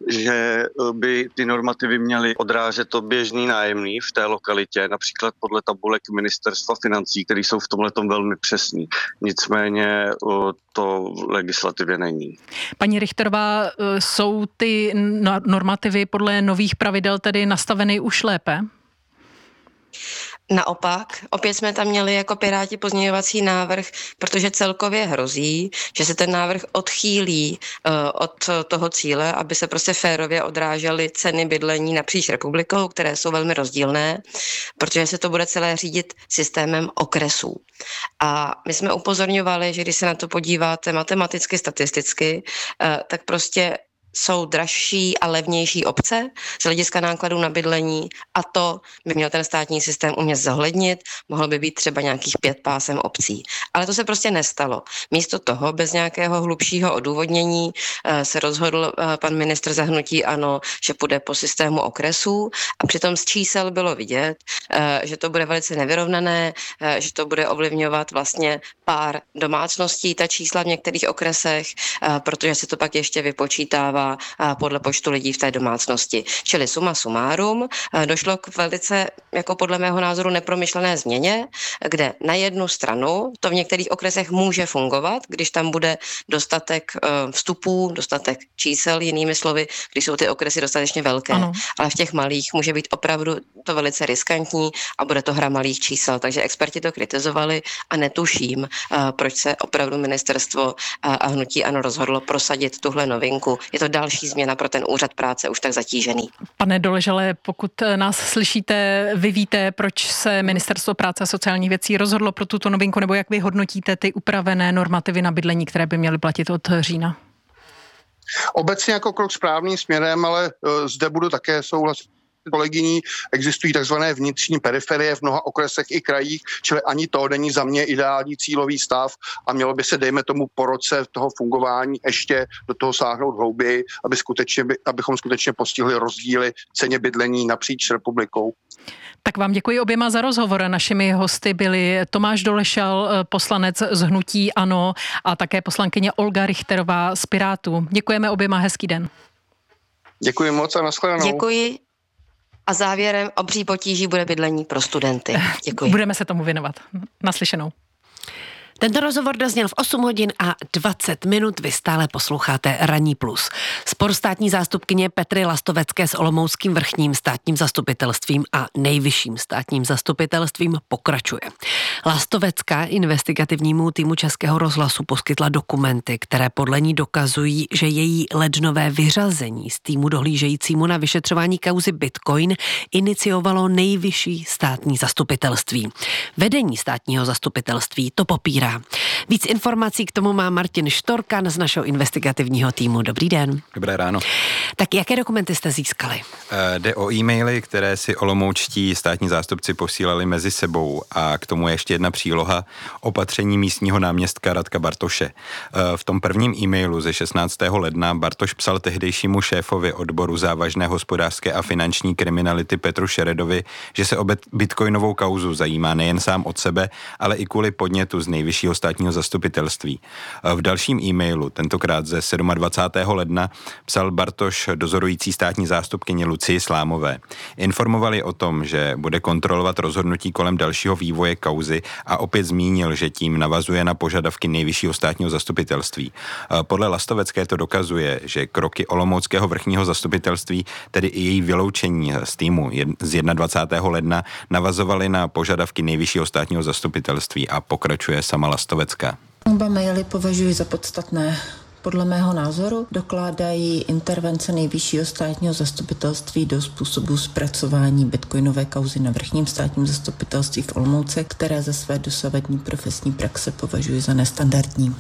že by ty normativy měly odrážet to běžný nájemný v té lokalitě, například podle tabulek Ministerstva financí, které jsou v tomhletom velmi přesný. Nicméně to v legislativě není. Paní Richterová, jsou ty normativy podle nových pravidel tedy nastaveny už lépe? Naopak, opět jsme tam měli jako Piráti pozměňovací návrh, protože celkově hrozí, že se ten návrh odchýlí uh, od toho cíle, aby se prostě férově odrážely ceny bydlení napříč republikou, které jsou velmi rozdílné, protože se to bude celé řídit systémem okresů. A my jsme upozorňovali, že když se na to podíváte matematicky, statisticky, uh, tak prostě jsou dražší a levnější obce z hlediska nákladů na bydlení a to by měl ten státní systém umět zohlednit, mohl by být třeba nějakých pět pásem obcí. Ale to se prostě nestalo. Místo toho, bez nějakého hlubšího odůvodnění, se rozhodl pan ministr za hnutí ANO, že půjde po systému okresů a přitom z čísel bylo vidět, že to bude velice nevyrovnané, že to bude ovlivňovat vlastně pár domácností, ta čísla v některých okresech, protože se to pak ještě vypočítává podle počtu lidí v té domácnosti. Čili suma sumárum došlo k velice, jako podle mého názoru, nepromyšlené změně, kde na jednu stranu to v některých okresech může fungovat, když tam bude dostatek vstupů, dostatek čísel, jinými slovy, když jsou ty okresy dostatečně velké. Ano. Ale v těch malých může být opravdu to velice riskantní a bude to hra malých čísel. Takže experti to kritizovali a netuším, proč se opravdu ministerstvo a hnutí ANO rozhodlo prosadit tuhle novinku. Je to další změna pro ten úřad práce už tak zatížený. Pane Doležale, pokud nás slyšíte, vy víte, proč se Ministerstvo práce a sociálních věcí rozhodlo pro tuto novinku, nebo jak vy hodnotíte ty upravené normativy na bydlení, které by měly platit od října? Obecně jako krok správným směrem, ale uh, zde budu také souhlasit kolegyní, existují takzvané vnitřní periferie v mnoha okresech i krajích, čili ani to není za mě ideální cílový stav a mělo by se, dejme tomu, po roce toho fungování ještě do toho sáhnout hlouběji, aby skutečně, abychom skutečně postihli rozdíly v ceně bydlení napříč republikou. Tak vám děkuji oběma za rozhovor. Našimi hosty byli Tomáš Dolešal, poslanec z hnutí ANO, a také poslankyně Olga Richterová z Pirátů. Děkujeme oběma, hezký den. Děkuji moc a nashledanou. Děkuji. A závěrem, obří potíží bude bydlení pro studenty. Děkuji. Budeme se tomu věnovat. Naslyšenou. Tento rozhovor dozněl v osm hodin a dvacet minut. Vy stále posloucháte Ranní plus. Spor státní zástupkyně Petry Lastovecké s olomouckým vrchním státním zastupitelstvím a nejvyšším státním zastupitelstvím pokračuje. Lastovecká investigativnímu týmu Českého rozhlasu poskytla dokumenty, které podle ní dokazují, že její lednové vyřazení z týmu dohlížejícímu na vyšetřování kauzy Bitcoin iniciovalo nejvyšší státní zastupitelství. Vedení státního zastupitelství to popírá. Víc informací k tomu má Martin Štorkan z našeho investigativního týmu. Dobrý den. Dobré ráno. Tak jaké dokumenty jste získali? E, jde o e-maily, které si olomoučtí státní zástupci posílali mezi sebou, a k tomu je ještě jedna příloha: opatření místního náměstka Radka Bartoše. E, v tom prvním e-mailu ze šestnáctého ledna Bartoš psal tehdejšímu šéfovi odboru závažné hospodářské a finanční kriminality Petru Šeredovi, že se o bitcoinovou kauzu zajímá nejen sám od sebe, ale i kvůli podnětu z nejvyššího státního zastupitelství. V dalším e-mailu, tentokrát ze dvacátého sedmého ledna, psal Bartoš dozorující státní zástupkyni Lucii Slámové. Informovali o tom, že bude kontrolovat rozhodnutí kolem dalšího vývoje kauzy, a opět zmínil, že tím navazuje na požadavky nejvyššího státního zastupitelství. Podle Lastovecké to dokazuje, že kroky olomouckého vrchního zastupitelství, tedy i její vyloučení z týmu z dvacátého prvního ledna, navazovaly na požadavky nejvyššího státního zastupitelství, a pokračuje sama Lastovecká. Oba maily považuji za podstatné. Podle mého názoru dokládají intervence nejvyššího státního zastupitelství do způsobu zpracování bitcoinové kauzy na vrchním státním zastupitelství v Olomouci, které ze své dosavadní profesní praxe považuji za nestandardní.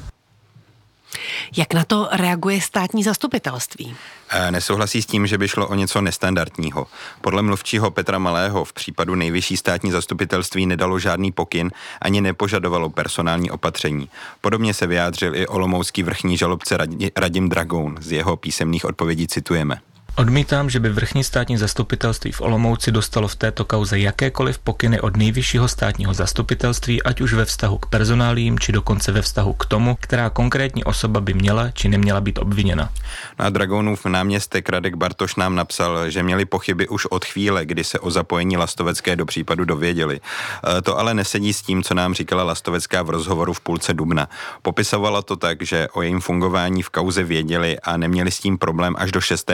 Jak na to reaguje státní zastupitelství? Nesouhlasí s tím, že by šlo o něco nestandardního. Podle mluvčího Petra Malého v případu nejvyšší státní zastupitelství nedalo žádný pokyn ani nepožadovalo personální opatření. Podobně se vyjádřil i olomoucký vrchní žalobce Radim Dragoun. Z jeho písemných odpovědí citujeme. Odmítám, že by vrchní státní zastupitelství v Olomouci dostalo v této kauze jakékoliv pokyny od nejvyššího státního zastupitelství, ať už ve vztahu k personálím, či dokonce ve vztahu k tomu, která konkrétní osoba by měla či neměla být obviněna. No a Dragounův náměstek Radek Bartoš nám napsal, že měli pochyby už od chvíle, kdy se o zapojení Lastovecké do případu dověděli. E, to ale nesedí s tím, co nám říkala Lastovecká v rozhovoru v půlce dubna. Popisovala to tak, že o jejím fungování v kauze věděli a neměli s tím problém až do šestého ledna,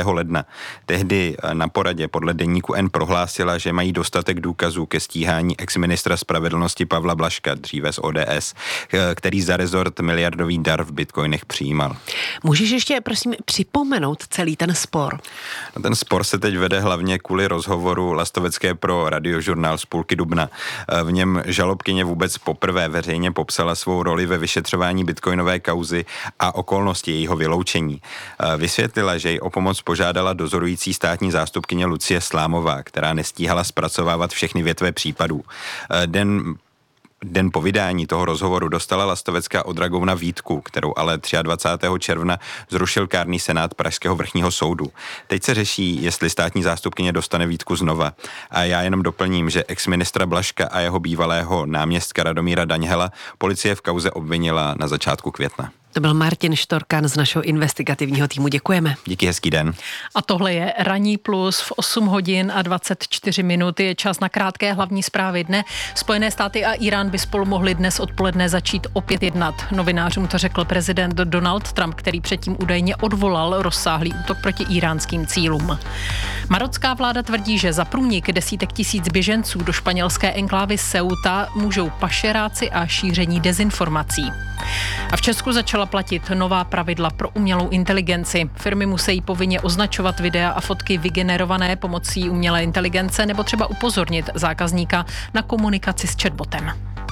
Tehdy na poradě podle deníku N prohlásila, že mají dostatek důkazů ke stíhání exministra spravedlnosti Pavla Blažka, dříve z O D S, který za rezort miliardový dar v bitcoinech přijímal. Můžeš ještě, prosím, připomenout celý ten spor? No, ten spor se teď vede hlavně kvůli rozhovoru Lastovecké pro Radiožurnál z půlky dubna. V něm žalobkyně vůbec poprvé veřejně popsala svou roli ve vyšetřování bitcoinové kauzy a okolnosti jejího vyloučení. Vysvětlila, že ji o pomoc požádala dozorující státní zástupkyně Lucie Slámová, která nestíhala zpracovávat všechny větve případů. Den Den po vydání toho rozhovoru dostala Lastovecká od Dragouna výtku, kterou ale dvacátého třetího června zrušil kárný senát Pražského vrchního soudu. Teď se řeší, jestli státní zástupkyně dostane výtku znova. A já jenom doplním, že exministra Blažka a jeho bývalého náměstka Radomíra Daňhela policie v kauze obvinila na začátku května. To byl Martin Štorkan z našeho investigativního týmu. Děkujeme. Díky, hezký den. A tohle je Ranní plus. V osm hodin a dvacet čtyři minut je čas na krátké hlavní zprávy dne. Spojené státy a Irán by spolu mohli dnes odpoledne začít opět jednat. Novinářům to řekl prezident Donald Trump, který předtím údajně odvolal rozsáhlý útok proti íránským cílům. Marocká vláda tvrdí, že za průnik desítek tisíc běženců do španělské enklávy Ceuta můžou pašeráci a šíření dezinformací. A v Česku začala platit nová pravidla pro umělou inteligenci. Firmy musí povinně označovat videa a fotky vygenerované pomocí umělé inteligence nebo třeba upozornit zákazníka na komunikaci s chatbotem.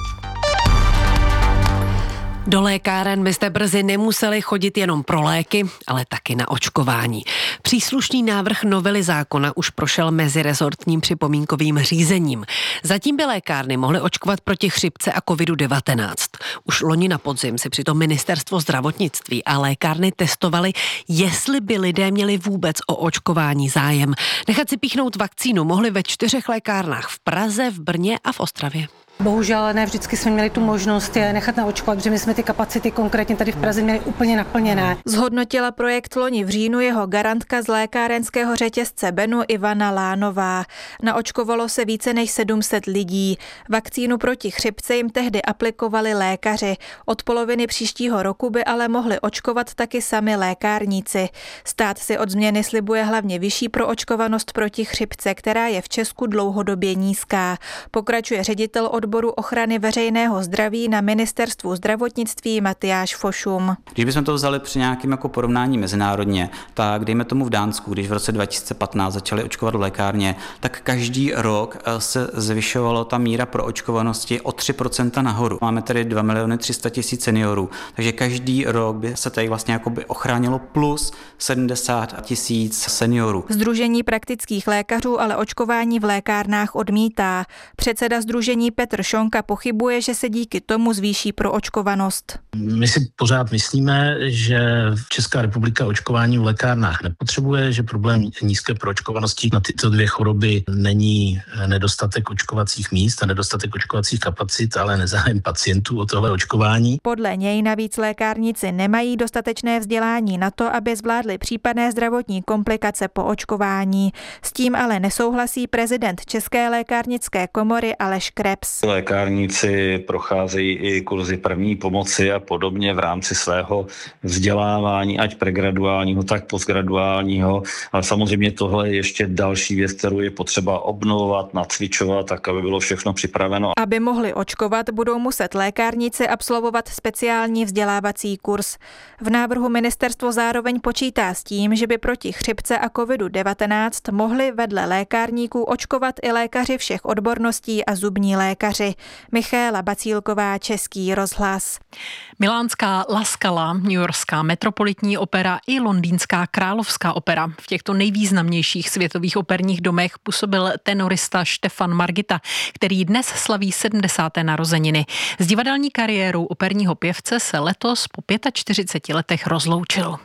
Do lékáren byste brzy nemuseli chodit jenom pro léky, ale taky na očkování. Příslušný návrh novely zákona už prošel mezirezortním připomínkovým řízením. Zatím by lékárny mohly očkovat proti chřipce a kovidu devatenáct. Už loni na podzim si přitom ministerstvo zdravotnictví a lékárny testovaly, jestli by lidé měli vůbec o očkování zájem. Nechat si píchnout vakcínu mohli ve čtyřech lékárnách v Praze, v Brně a v Ostravě. Bohužel ne vždycky jsme měli tu možnost je nechat naočkovat, protože my jsme ty kapacity konkrétně tady v Praze měli úplně naplněné. Zhodnotila projekt loni v říjnu jeho garantka z lékárenského řetězce Benu Ivana Lánová. Naočkovalo se více než sedm set lidí. Vakcínu proti chřipce jim tehdy aplikovali lékaři. Od poloviny příštího roku by ale mohli očkovat taky sami lékárníci. Stát si od změny slibuje hlavně vyšší proočkovanost proti chřipce, která je v Česku dlouhodobě nízká. Pokračuje ředitel od odboru ochrany veřejného zdraví na ministerstvu zdravotnictví Matyáš Fošum. Když bychom to vzali při nějakém jako porovnání mezinárodně, tak dejme tomu v Dánsku, když v roce dva tisíce patnáct začali očkovat v lékárně, tak každý rok se zvyšovalo ta míra proočkovanosti o tři procenta nahoru. Máme tedy dva miliony tři sta tisíc seniorů, takže každý rok by se tady vlastně jakoby ochránilo plus sedmdesát tisíc seniorů. Sdružení praktických lékařů ale očkování v lékárnách odmítá. Předseda sdružení Petr Šonka pochybuje, že se díky tomu zvýší proočkovanost. My si pořád myslíme, že Česká republika očkování v lékárnách nepotřebuje, že problém nízké proočkovanosti na tyto dvě choroby není nedostatek očkovacích míst a nedostatek očkovacích kapacit, ale nezájem pacientů o tohle očkování. Podle něj navíc lékárníci nemají dostatečné vzdělání na to, aby zvládli případné zdravotní komplikace po očkování. S tím ale nesouhlasí prezident České lékárnické komory Aleš Krebs. Lékárníci procházejí i kurzy první pomoci a podobně v rámci svého vzdělávání, ať pregraduálního, tak postgraduálního. Ale samozřejmě tohle je ještě další věc, kterou je potřeba obnovovat, nacvičovat, tak aby bylo všechno připraveno. Aby mohli očkovat, budou muset lékárníci absolvovat speciální vzdělávací kurz. V návrhu ministerstvo zároveň počítá s tím, že by proti chřipce a kovidu devatenáct mohli vedle lékárníků očkovat i lékaři všech odborností a zubní lékaři. Michaela Bacílková, Český rozhlas. Milánská La Scala, newyorská Metropolitní opera i londýnská Královská opera. V těchto nejvýznamnějších světových operních domech působil tenorista Štefan Margita, který dnes slaví sedmdesáté narozeniny. S divadelní kariérou operního pěvce se letos po čtyřiceti pěti letech rozloučil.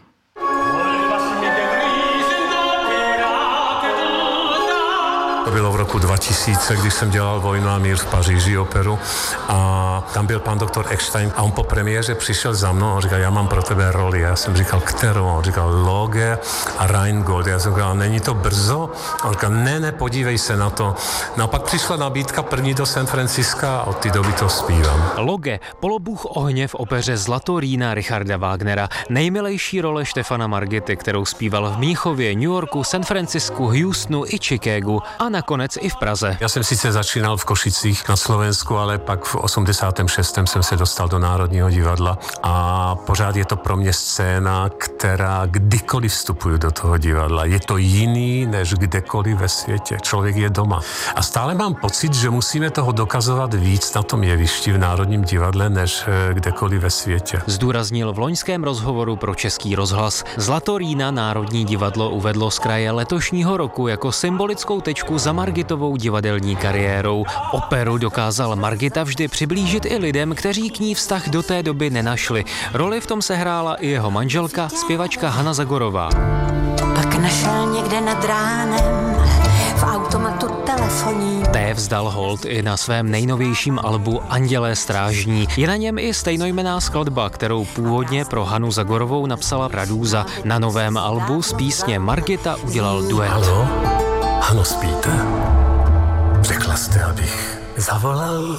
To bylo v roku dva tisíce, když jsem dělal Vojnu a mír v Paříži operu a tam byl pan doktor Eckstein a on po premiéře přišel za mnou a říkal, já mám pro tebe roli. Já jsem říkal, kterou? On říkal, Loge a Rheingold. Já jsem říkal, není to brzo? A on říkal, ne, ne, podívej se na to. No a pak přišla nabídka první do San Franciska a od té doby to zpívám. Loge, polobůh ohně v opeře Zlato Rýna Richarda Wagnera, nejmilejší role Štefana Margity, kterou zpíval v Mnichově, New Yorku, San Francisku, Houstonu i Chicagu a nakonec i v Praze. Já jsem sice začínal v Košicích na Slovensku, ale pak v osmdesátém šestém jsem se dostal do Národního divadla a pořád je to pro mě scéna, která kdykoliv vstupuju do toho divadla. Je to jiný než kdekoliv ve světě. Člověk je doma. A stále mám pocit, že musíme toho dokazovat víc na tom jevišti v Národním divadle, než kdekoliv ve světě. Zdůraznil v loňském rozhovoru pro Český rozhlas. Zlato Rýna Národní divadlo uvedlo z kraje letošního roku jako symbolickou tečku za Margitovou divadelní kariérou. Operu dokázal Margita vždy přiblížit i lidem, kteří k ní vztah do té doby nenašli. Roli v tom sehrála i jeho manželka, zpěvačka Hana Zagorová. Pak našel někde nad ránem v automatu telefoní. Té vzdal hold i na svém nejnovějším albu Andělé strážní. Je na něm i stejnojmenná skladba, kterou původně pro Hanu Zagorovou napsala Radúza. Na novém albu z písně Margita udělal duet. Halo? Hano, spíte? Řekla jste, abych zavolal?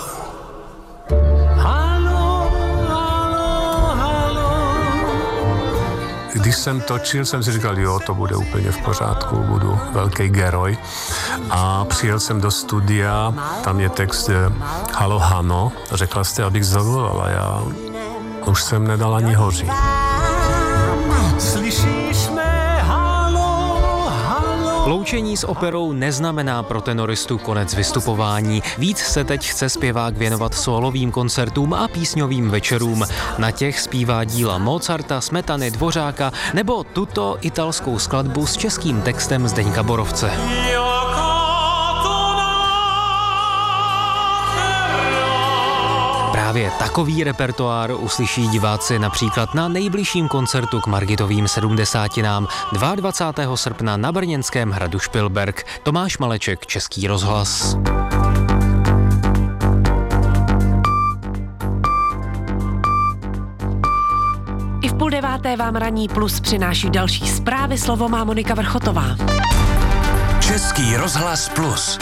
Halo, halo, halo. Když jsem točil, jsem si říkal, jo, to bude úplně v pořádku, budu velký geroj. A přijel jsem do studia, tam je text Halo, Hano. Řekla jste, abych zavolal a já už jsem nedal ani hoří. Slyšíš mé? Loučení s operou neznamená pro tenoristu konec vystupování. Víc se teď chce zpěvák věnovat sólovým koncertům a písňovým večerům. Na těch zpívá díla Mozarta, Smetany, Dvořáka nebo tuto italskou skladbu s českým textem Zdeňka Borovce. Právě takový repertoár uslyší diváci například na nejbližším koncertu k Margitovým sedmdesátinám dvacátého druhého srpna na brněnském hradu Špilberk. Tomáš Maleček, Český rozhlas. I v půl deváté vám Ranní plus přináší další zprávy. Slovo má Monika Vrchotová. Český rozhlas plus.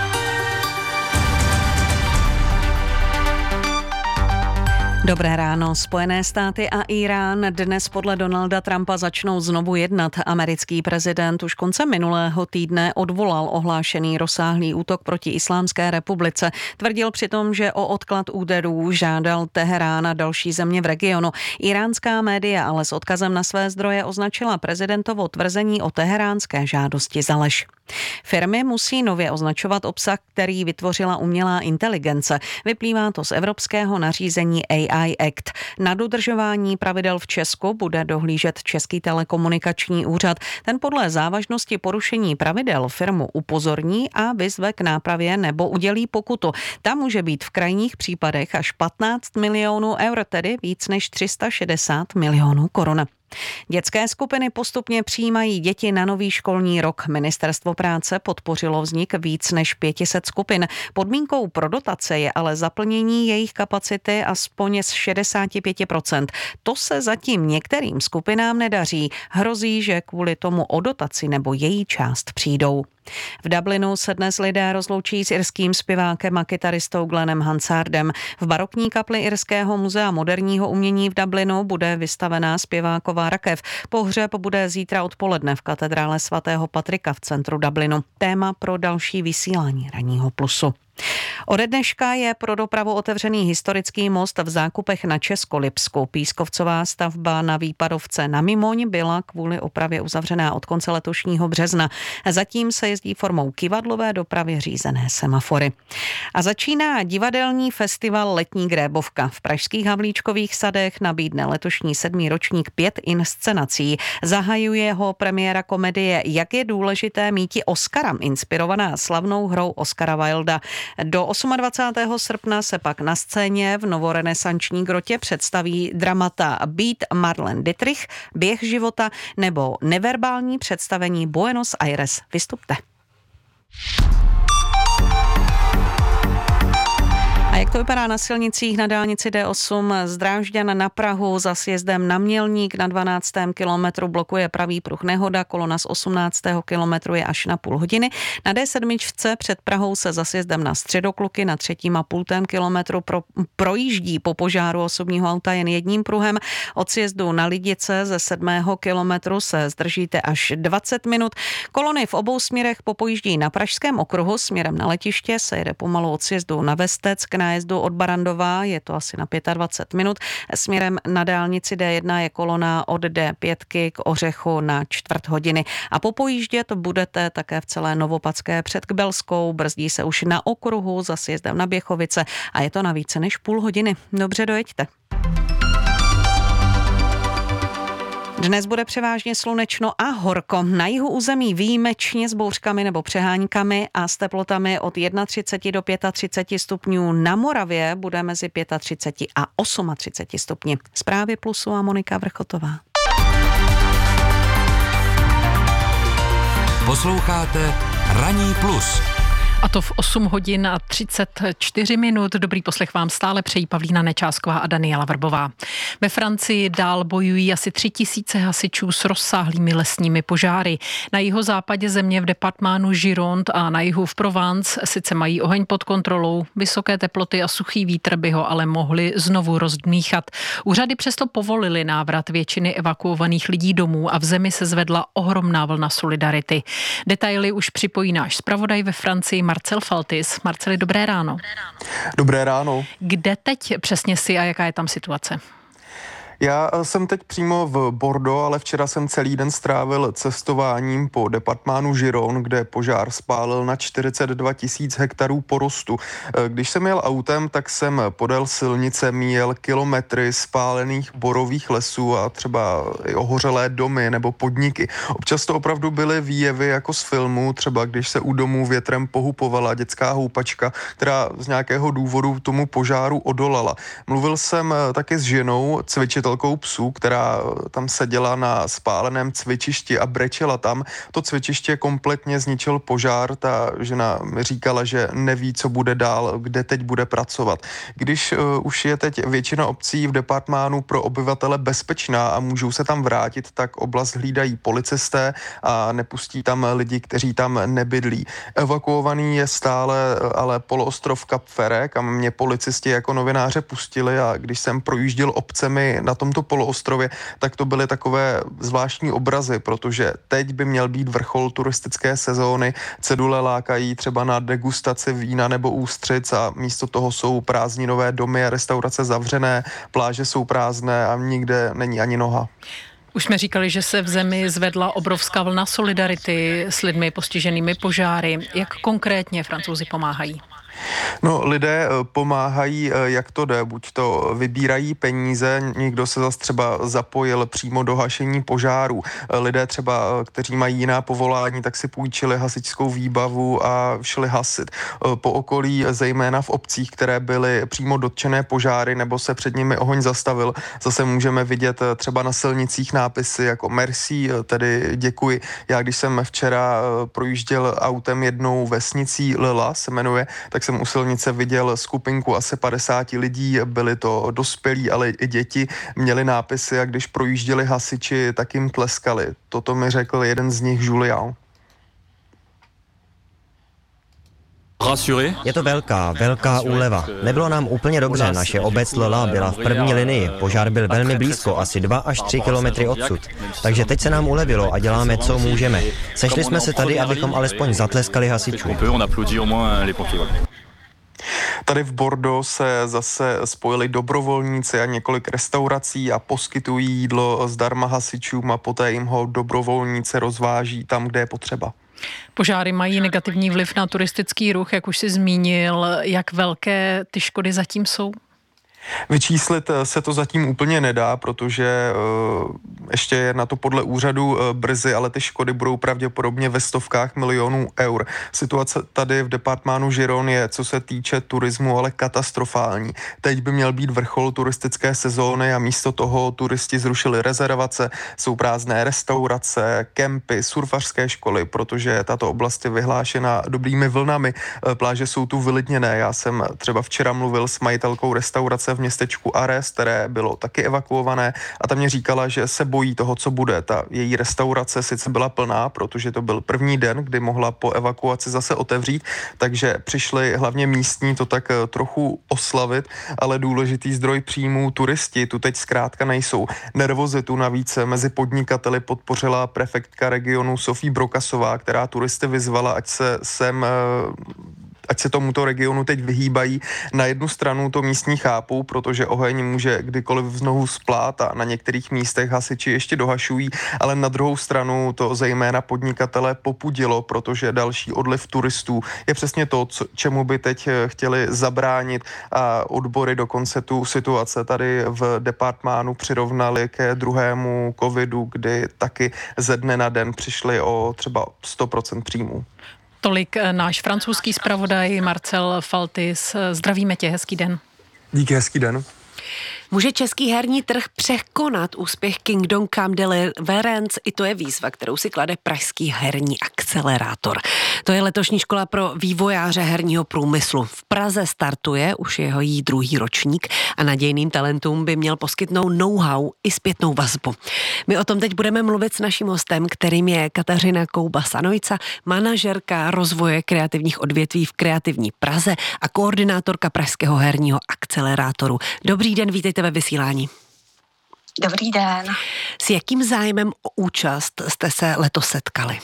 Dobré ráno. Spojené státy a Irán dnes podle Donalda Trumpa začnou znovu jednat. Americký prezident už koncem minulého týdne odvolal ohlášený rozsáhlý útok proti Islámské republice. Tvrdil přitom, že o odklad úderů žádal Teherán a další země v regionu. Iránská média ale s odkazem na své zdroje označila prezidentovo tvrzení o teheránské žádosti za lež. Firmy musí nově označovat obsah, který vytvořila umělá inteligence. Vyplývá to z evropského nařízení A I Act. Na dodržování pravidel v Česku bude dohlížet Český telekomunikační úřad. Ten podle závažnosti porušení pravidel firmu upozorní a vyzve k nápravě nebo udělí pokutu. Ta může být v krajních případech až patnáct milionů eur, tedy víc než tři sta šedesát milionů korun. Dětské skupiny postupně přijímají děti na nový školní rok. Ministerstvo práce podpořilo vznik víc než pět set skupin. Podmínkou pro dotace je ale zaplnění jejich kapacity aspoň z šedesát pět procent. To se zatím některým skupinám nedaří. Hrozí, že kvůli tomu o dotaci nebo její část přijdou. V Dublinu se dnes lidé rozloučí s irským zpěvákem a kytaristou Glennem Hansardem. V barokní kapli Irského muzea moderního umění v Dublinu bude vystavená zpěváková rakev. Pohřeb bude zítra odpoledne v katedrále svatého Patrika v centru Dublinu. Téma pro další vysílání Ranního plusu. Ode dneška je pro dopravu otevřený historický most v Zákupech na Českolipsku. Pískovcová stavba na Výpadovce na Mimoň byla kvůli opravě uzavřená od konce letošního března. Zatím se jezdí formou kyvadlové dopravy řízené semafory. A začíná divadelní festival Letní grébovka. V pražských Havlíčkových sadech nabídne letošní sedmý ročník pět inscenací. Zahajuje ho premiéra komedie Jak je důležité míti Oscara, inspirovaná slavnou hrou Oscara Wilda. Do dvacátého osmého srpna se pak na scéně v novorenesanční grotě představí dramata Beat Marlene Dietrich, Běh života nebo neverbální představení Buenos Aires. Vystupte. to vypadá na silnicích na dálnici D osm z Drážďan na Prahu za sjezdem na Mělník na dvanáctém kilometru blokuje pravý pruh nehoda, kolona z osmnáctého kilometru je až na půl hodiny. Na D sedm před Prahou se za sjezdem na Středokluky na třetím a půltém kilometru pro, projíždí po požáru osobního auta jen jedním pruhem. Od sjezdu na Lidice ze sedmého kilometru se zdržíte až dvacet minut. Kolony v obou směrech popojíždí na Pražském okruhu směrem na letiště, se jede pomalu od sjezdu na Vestec k nájezdu od Barandova, je to asi na dvacet pět minut. Směrem na dálnici D jedna je kolona od D pět k Ořechu na čtvrt hodiny. A popojíždět budete také v celé Novopadské před Kbelskou, brzdí se už na okruhu za sjezdem na Běchovice a je to na více než půl hodiny. Dobře, dojeďte. Dnes bude převážně slunečno a horko. Na jihu území výjimečně s bouřkami nebo přeháňkami a s teplotami od třicet jedna do třicet pět stupňů. Na Moravě bude mezi třicet pět a třicet osm stupni. Zprávy Plusu a Monika Vrchotová. Posloucháte Ranní plus. A to v osm hodin a třicet čtyři minut. Dobrý poslech vám stále přejí Pavlína Nečásková a Daniela Vrbová. Ve Francii dál bojují asi tři tisíce hasičů s rozsáhlými lesními požáry. Na jihozápadě země v departmánu Gironde a na jihu v Provence sice mají oheň pod kontrolou. Vysoké teploty a suchý vítr by ho ale mohli znovu rozdmíchat. Úřady přesto povolili návrat většiny evakuovaných lidí domů a v zemi se zvedla ohromná vlna solidarity. Detaily už připojí náš zpravodaj ve Francii Marcel Faltis. Marceli, dobré ráno. Dobré ráno. Kde teď přesně jsi a jaká je tam situace? Já jsem teď přímo v Bordeaux, ale včera jsem celý den strávil cestováním po departmánu Gironde, kde požár spálil na čtyřicet dva tisíc hektarů porostu. Když jsem jel autem, tak jsem podél silnice míjel kilometry spálených borových lesů a třeba i ohořelé domy nebo podniky. Občas to opravdu byly výjevy jako z filmu, třeba když se u domů větrem pohupovala dětská houpačka, která z nějakého důvodu tomu požáru odolala. Mluvil jsem taky s ženou, cvičit psů, která tam seděla na spáleném cvičišti a brečela tam. To cvičiště kompletně zničil požár. Ta žena mi říkala, že neví, co bude dál, kde teď bude pracovat. Když uh, už je teď většina obcí v departmánu pro obyvatele bezpečná a můžou se tam vrátit, tak oblast hlídají policisté a nepustí tam lidi, kteří tam nebydlí. Evakuovaný je stále ale poloostrov Cap Ferret, kam mě policisti jako novináře pustili, a když jsem projížděl obcemi na tomto poloostrově, tak to byly takové zvláštní obrazy, protože teď by měl být vrchol turistické sezóny. Cedule lákají třeba na degustaci vína nebo ústřic a místo toho jsou prázdninové domy a restaurace zavřené, pláže jsou prázdné a nikde není ani noha. Už jsme říkali, že se v zemi zvedla obrovská vlna solidarity s lidmi postiženými požáry. Jak konkrétně Francouzi pomáhají? No, lidé pomáhají, jak to jde, buď to vybírají peníze, někdo se zase třeba zapojil přímo do hašení požáru. Lidé třeba, kteří mají jiná povolání, tak si půjčili hasičskou výbavu a šli hasit. Po okolí, zejména v obcích, které byly přímo dotčené požáry nebo se před nimi oheň zastavil, zase můžeme vidět třeba na silnicích nápisy jako merci, tedy děkuji. Já když jsem včera projížděl autem jednou vesnicí, Lila se jmenuje, tak jsem u silnice viděl skupinku asi padesáti lidí, byli to dospělí, ale i děti, měli nápisy a když projížděli hasiči, tak jim tleskali. Toto mi řekl jeden z nich, Julian. Je to velká, velká úleva. Nebylo nám úplně dobře, naše obec Lola byla v první linii, požár byl velmi blízko, asi dva až tři kilometry odsud. Takže teď se nám ulevilo a děláme, co můžeme. Sešli jsme se tady, abychom alespoň zatleskali hasičům. Tady v Bordeaux se zase spojili dobrovolníci a několik restaurací a poskytují jídlo zdarma hasičům a poté jim ho dobrovolníci rozváží tam, kde je potřeba. Požáry mají negativní vliv na turistický ruch, jak už si zmínil. Jak velké ty škody zatím jsou? Vyčíslit se to zatím úplně nedá, protože ještě je na to podle úřadu brzy, ale ty škody budou pravděpodobně ve stovkách milionů eur. Situace tady v departmánu Giron je, co se týče turismu, ale katastrofální. Teď by měl být vrchol turistické sezóny a místo toho turisti zrušili rezervace, jsou prázdné restaurace, kempy, surfařské školy, protože tato oblast je vyhlášena dobrými vlnami. Pláže jsou tu vylidněné. Já jsem třeba včera mluvil s majitelkou restaurace v městečku Ares, které bylo taky evakuované, a ta mě říkala, že se bojí toho, co bude. Ta její restaurace sice byla plná, protože to byl první den, kdy mohla po evakuaci zase otevřít, takže přišli hlavně místní to tak trochu oslavit, ale důležitý zdroj příjmů turisti tu teď zkrátka nejsou. Nervozitu navíc mezi podnikateli podpořila prefektka regionu Sofie Brokasová, která turisty vyzvala, ať se sem ať se tomuto regionu teď vyhýbají. Na jednu stranu to místní chápou, protože oheň může kdykoliv znovu splát a na některých místech hasiči ještě dohašují, ale na druhou stranu to zejména podnikatele popudilo, protože další odliv turistů je přesně to, co, čemu by teď chtěli zabránit, a odbory dokonce tu situace tady v departmánu přirovnali ke druhému covidu, kdy taky ze dne na den přišli o třeba sto procent příjmů. Tolik náš francouzský zpravodaj Marcel Faltis. Zdravíme tě, hezký den. Díky, hezký den. Může český herní trh překonat úspěch Kingdom Come Deliverance? I to je výzva, kterou si klade pražský herní akcelerátor. To je letošní škola pro vývojáře herního průmyslu. V Praze startuje už jeho jí druhý ročník a nadějným talentům by měl poskytnout know-how i zpětnou vazbu. My o tom teď budeme mluvit s naším hostem, kterým je Kateřina Kouba-Sanojca, manažerka rozvoje kreativních odvětví v Kreativní Praze a koordinátorka pražského herního akcelerátoru. Dobrý den, vítejte ve vysílání. Dobrý den. S jakým zájmem o účast jste se letos setkali?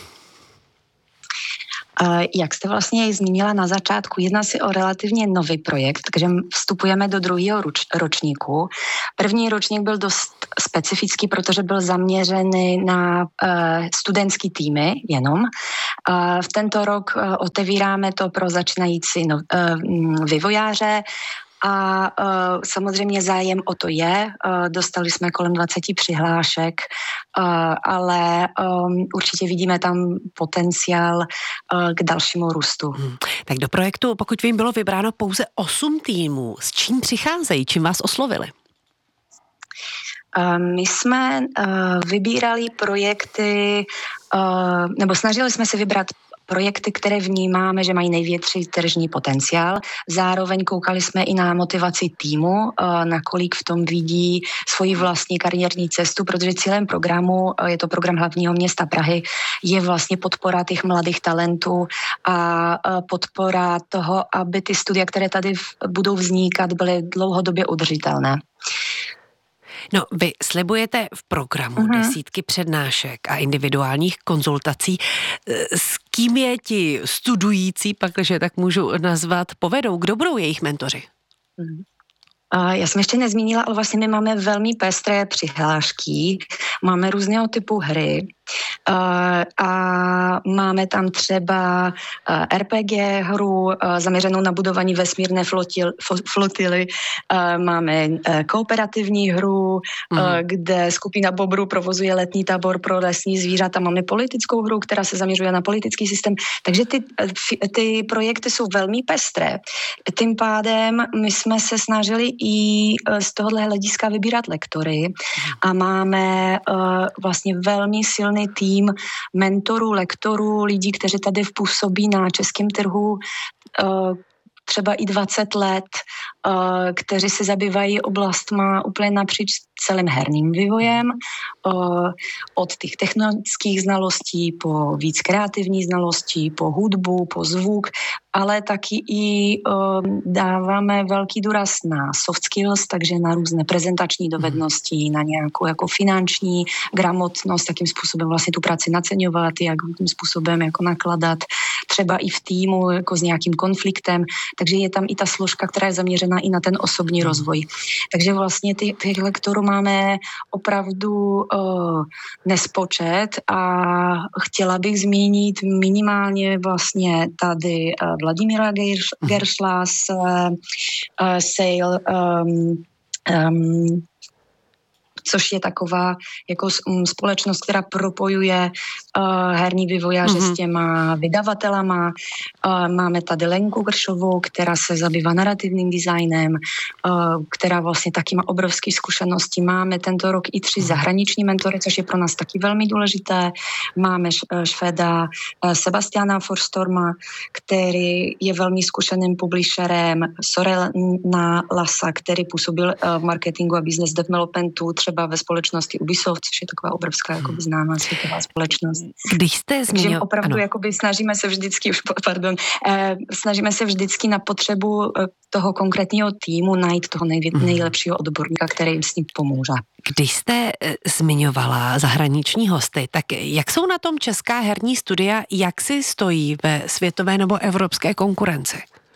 Jak jste vlastně i zmínila na začátku, jedná se o relativně nový projekt, takže vstupujeme do druhého ročníku. První ročník byl dost specifický, protože byl zaměřený na studentský týmy jenom. V tento rok otevíráme to pro začínající vývojáře. A uh, samozřejmě zájem o to je. Uh, dostali jsme kolem dvacet přihlášek, uh, ale um, určitě vidíme tam potenciál uh, k dalšímu růstu. Hmm. Tak do projektu, pokud vím, bylo vybráno pouze osm týmů. S čím přicházejí? Čím vás oslovili? Uh, my jsme uh, vybírali projekty, uh, nebo snažili jsme se vybrat projekty, které vnímáme, že mají největší tržní potenciál. Zároveň koukali jsme i na motivaci týmu, nakolik v tom vidí svoji vlastní kariérní cestu, protože cílem programu, je to program hlavního města Prahy, je vlastně podpora těch mladých talentů a podpora toho, aby ty studia, které tady budou vznikat, byly dlouhodobě udržitelné. No, vy slibujete v programu uh-huh. desítky přednášek a individuálních konzultací. S kým je ti studující, pak, že tak můžu nazvat, povedou? Kdo budou jejich mentoři? Uh-huh. Já jsem ještě nezmínila, ale vlastně my máme velmi pestré přihlášky, máme různého typu hry a máme tam třeba er pé gé hru zaměřenou na budování vesmírné flotil, flotily, máme kooperativní hru, mm. kde skupina bobrů provozuje letní tábor pro lesní zvířata, máme politickou hru, která se zaměřuje na politický systém, takže ty, ty projekty jsou velmi pestré. Tím pádem my jsme se snažili i z tohohle hlediska vybírat lektory a máme uh, vlastně velmi silný tým mentorů, lektorů, lidí, kteří tady působí na českém trhu uh, třeba i dvacet let, uh, kteří se zabývají oblastma úplně napříč celým herním vývojem, uh, od těch technických znalostí po víc kreativní znalostí, po hudbu, po zvuk, ale taky i um, dáváme velký důraz na soft skills, takže na různé prezentační dovednosti, na nějakou jako finanční gramotnost, jakým způsobem vlastně tu práci naceňovat, jakým způsobem jako nakladat, třeba i v týmu jako s nějakým konfliktem, takže je tam i ta složka, která je zaměřená i na ten osobní rozvoj. Takže vlastně ty, těch lektorů máme opravdu uh, nespočet a chtěla bych zmínit minimálně vlastně tady uh, Vladimíra Geršla z uh, Sale, um, Um, což je taková jako společnost, která propojuje uh, herní vývojáře mm-hmm. s těma vydavatelama. Uh, máme tady Lenku Gršovou, která se zabývá narrativním designem, uh, která vlastně taky má obrovské zkušenosti. Máme tento rok i tři zahraniční mentory, což je pro nás taky velmi důležité. Máme Švéda uh, Sebastiana Forstorma, který je velmi zkušeným publisherem, Sorena Lasa, který působil uh, v marketingu a business developmentu třeba ve společnosti Ubisoft, což je taková obrovská jakoby, známá světová společnost. Když jste zmínil... Takže opravdu jakoby, snažíme se vždycky, už pardon, eh, snažíme se vždycky na potřebu eh, toho konkrétního týmu najít toho nej, nejlepšího odborníka, který jim s ním pomůže. Když jste eh, zmiňovala zahraniční hosty, tak jak jsou na tom česká herní studia, jak si stojí ve světové nebo evropské konkurenci?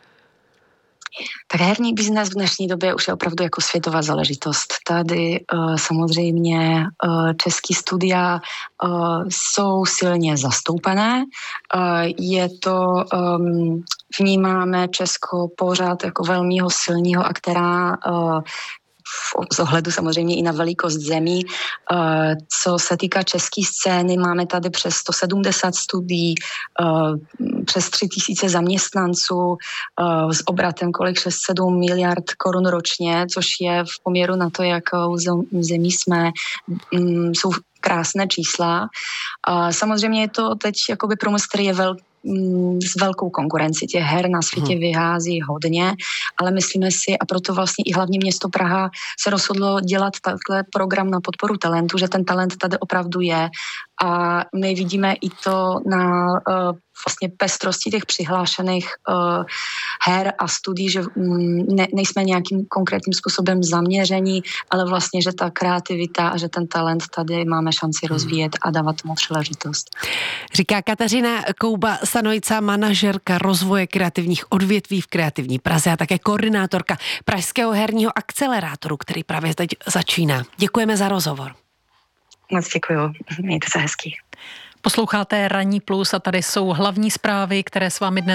Tak herní biznes v dnešní době už je opravdu jako světová záležitost. Tady uh, samozřejmě uh, český studia uh, jsou silně zastoupené. Uh, je to, um, vnímáme Česko pořád jako velmi silného aktéra uh, z ohledu samozřejmě i na velikost zemí. Co se týká české scény, máme tady přes sto sedmdesát studií, přes tři tisíce zaměstnanců s obratem kolik šest sedm miliard korun ročně, což je v poměru na to, jakou zemí jsme, jsou krásné čísla. Samozřejmě je to teď jakoby průmysl, který je velký, s velkou konkurencí. Těch her na světě hmm. vyhází hodně, ale myslíme si, a proto vlastně i hlavní město Praha se rozhodlo dělat takhle program na podporu talentu, že ten talent tady opravdu je a my vidíme i to na uh, vlastně pestrosti těch přihlášených uh, her a studií, že um, ne, nejsme nějakým konkrétním způsobem zaměření, ale vlastně, že ta kreativita a že ten talent tady máme šanci rozvíjet a dávat tomu příležitost. Říká Kateřina Kouba Sanojca, manažerka rozvoje kreativních odvětví v Kreativní Praze a také koordinátorka Pražského herního akcelerátoru, který právě teď začíná. Děkujeme za rozhovor. Moc děkuju. Mějte se hezky. Posloucháte Ranní plus a tady jsou hlavní zprávy, které s vámi dnes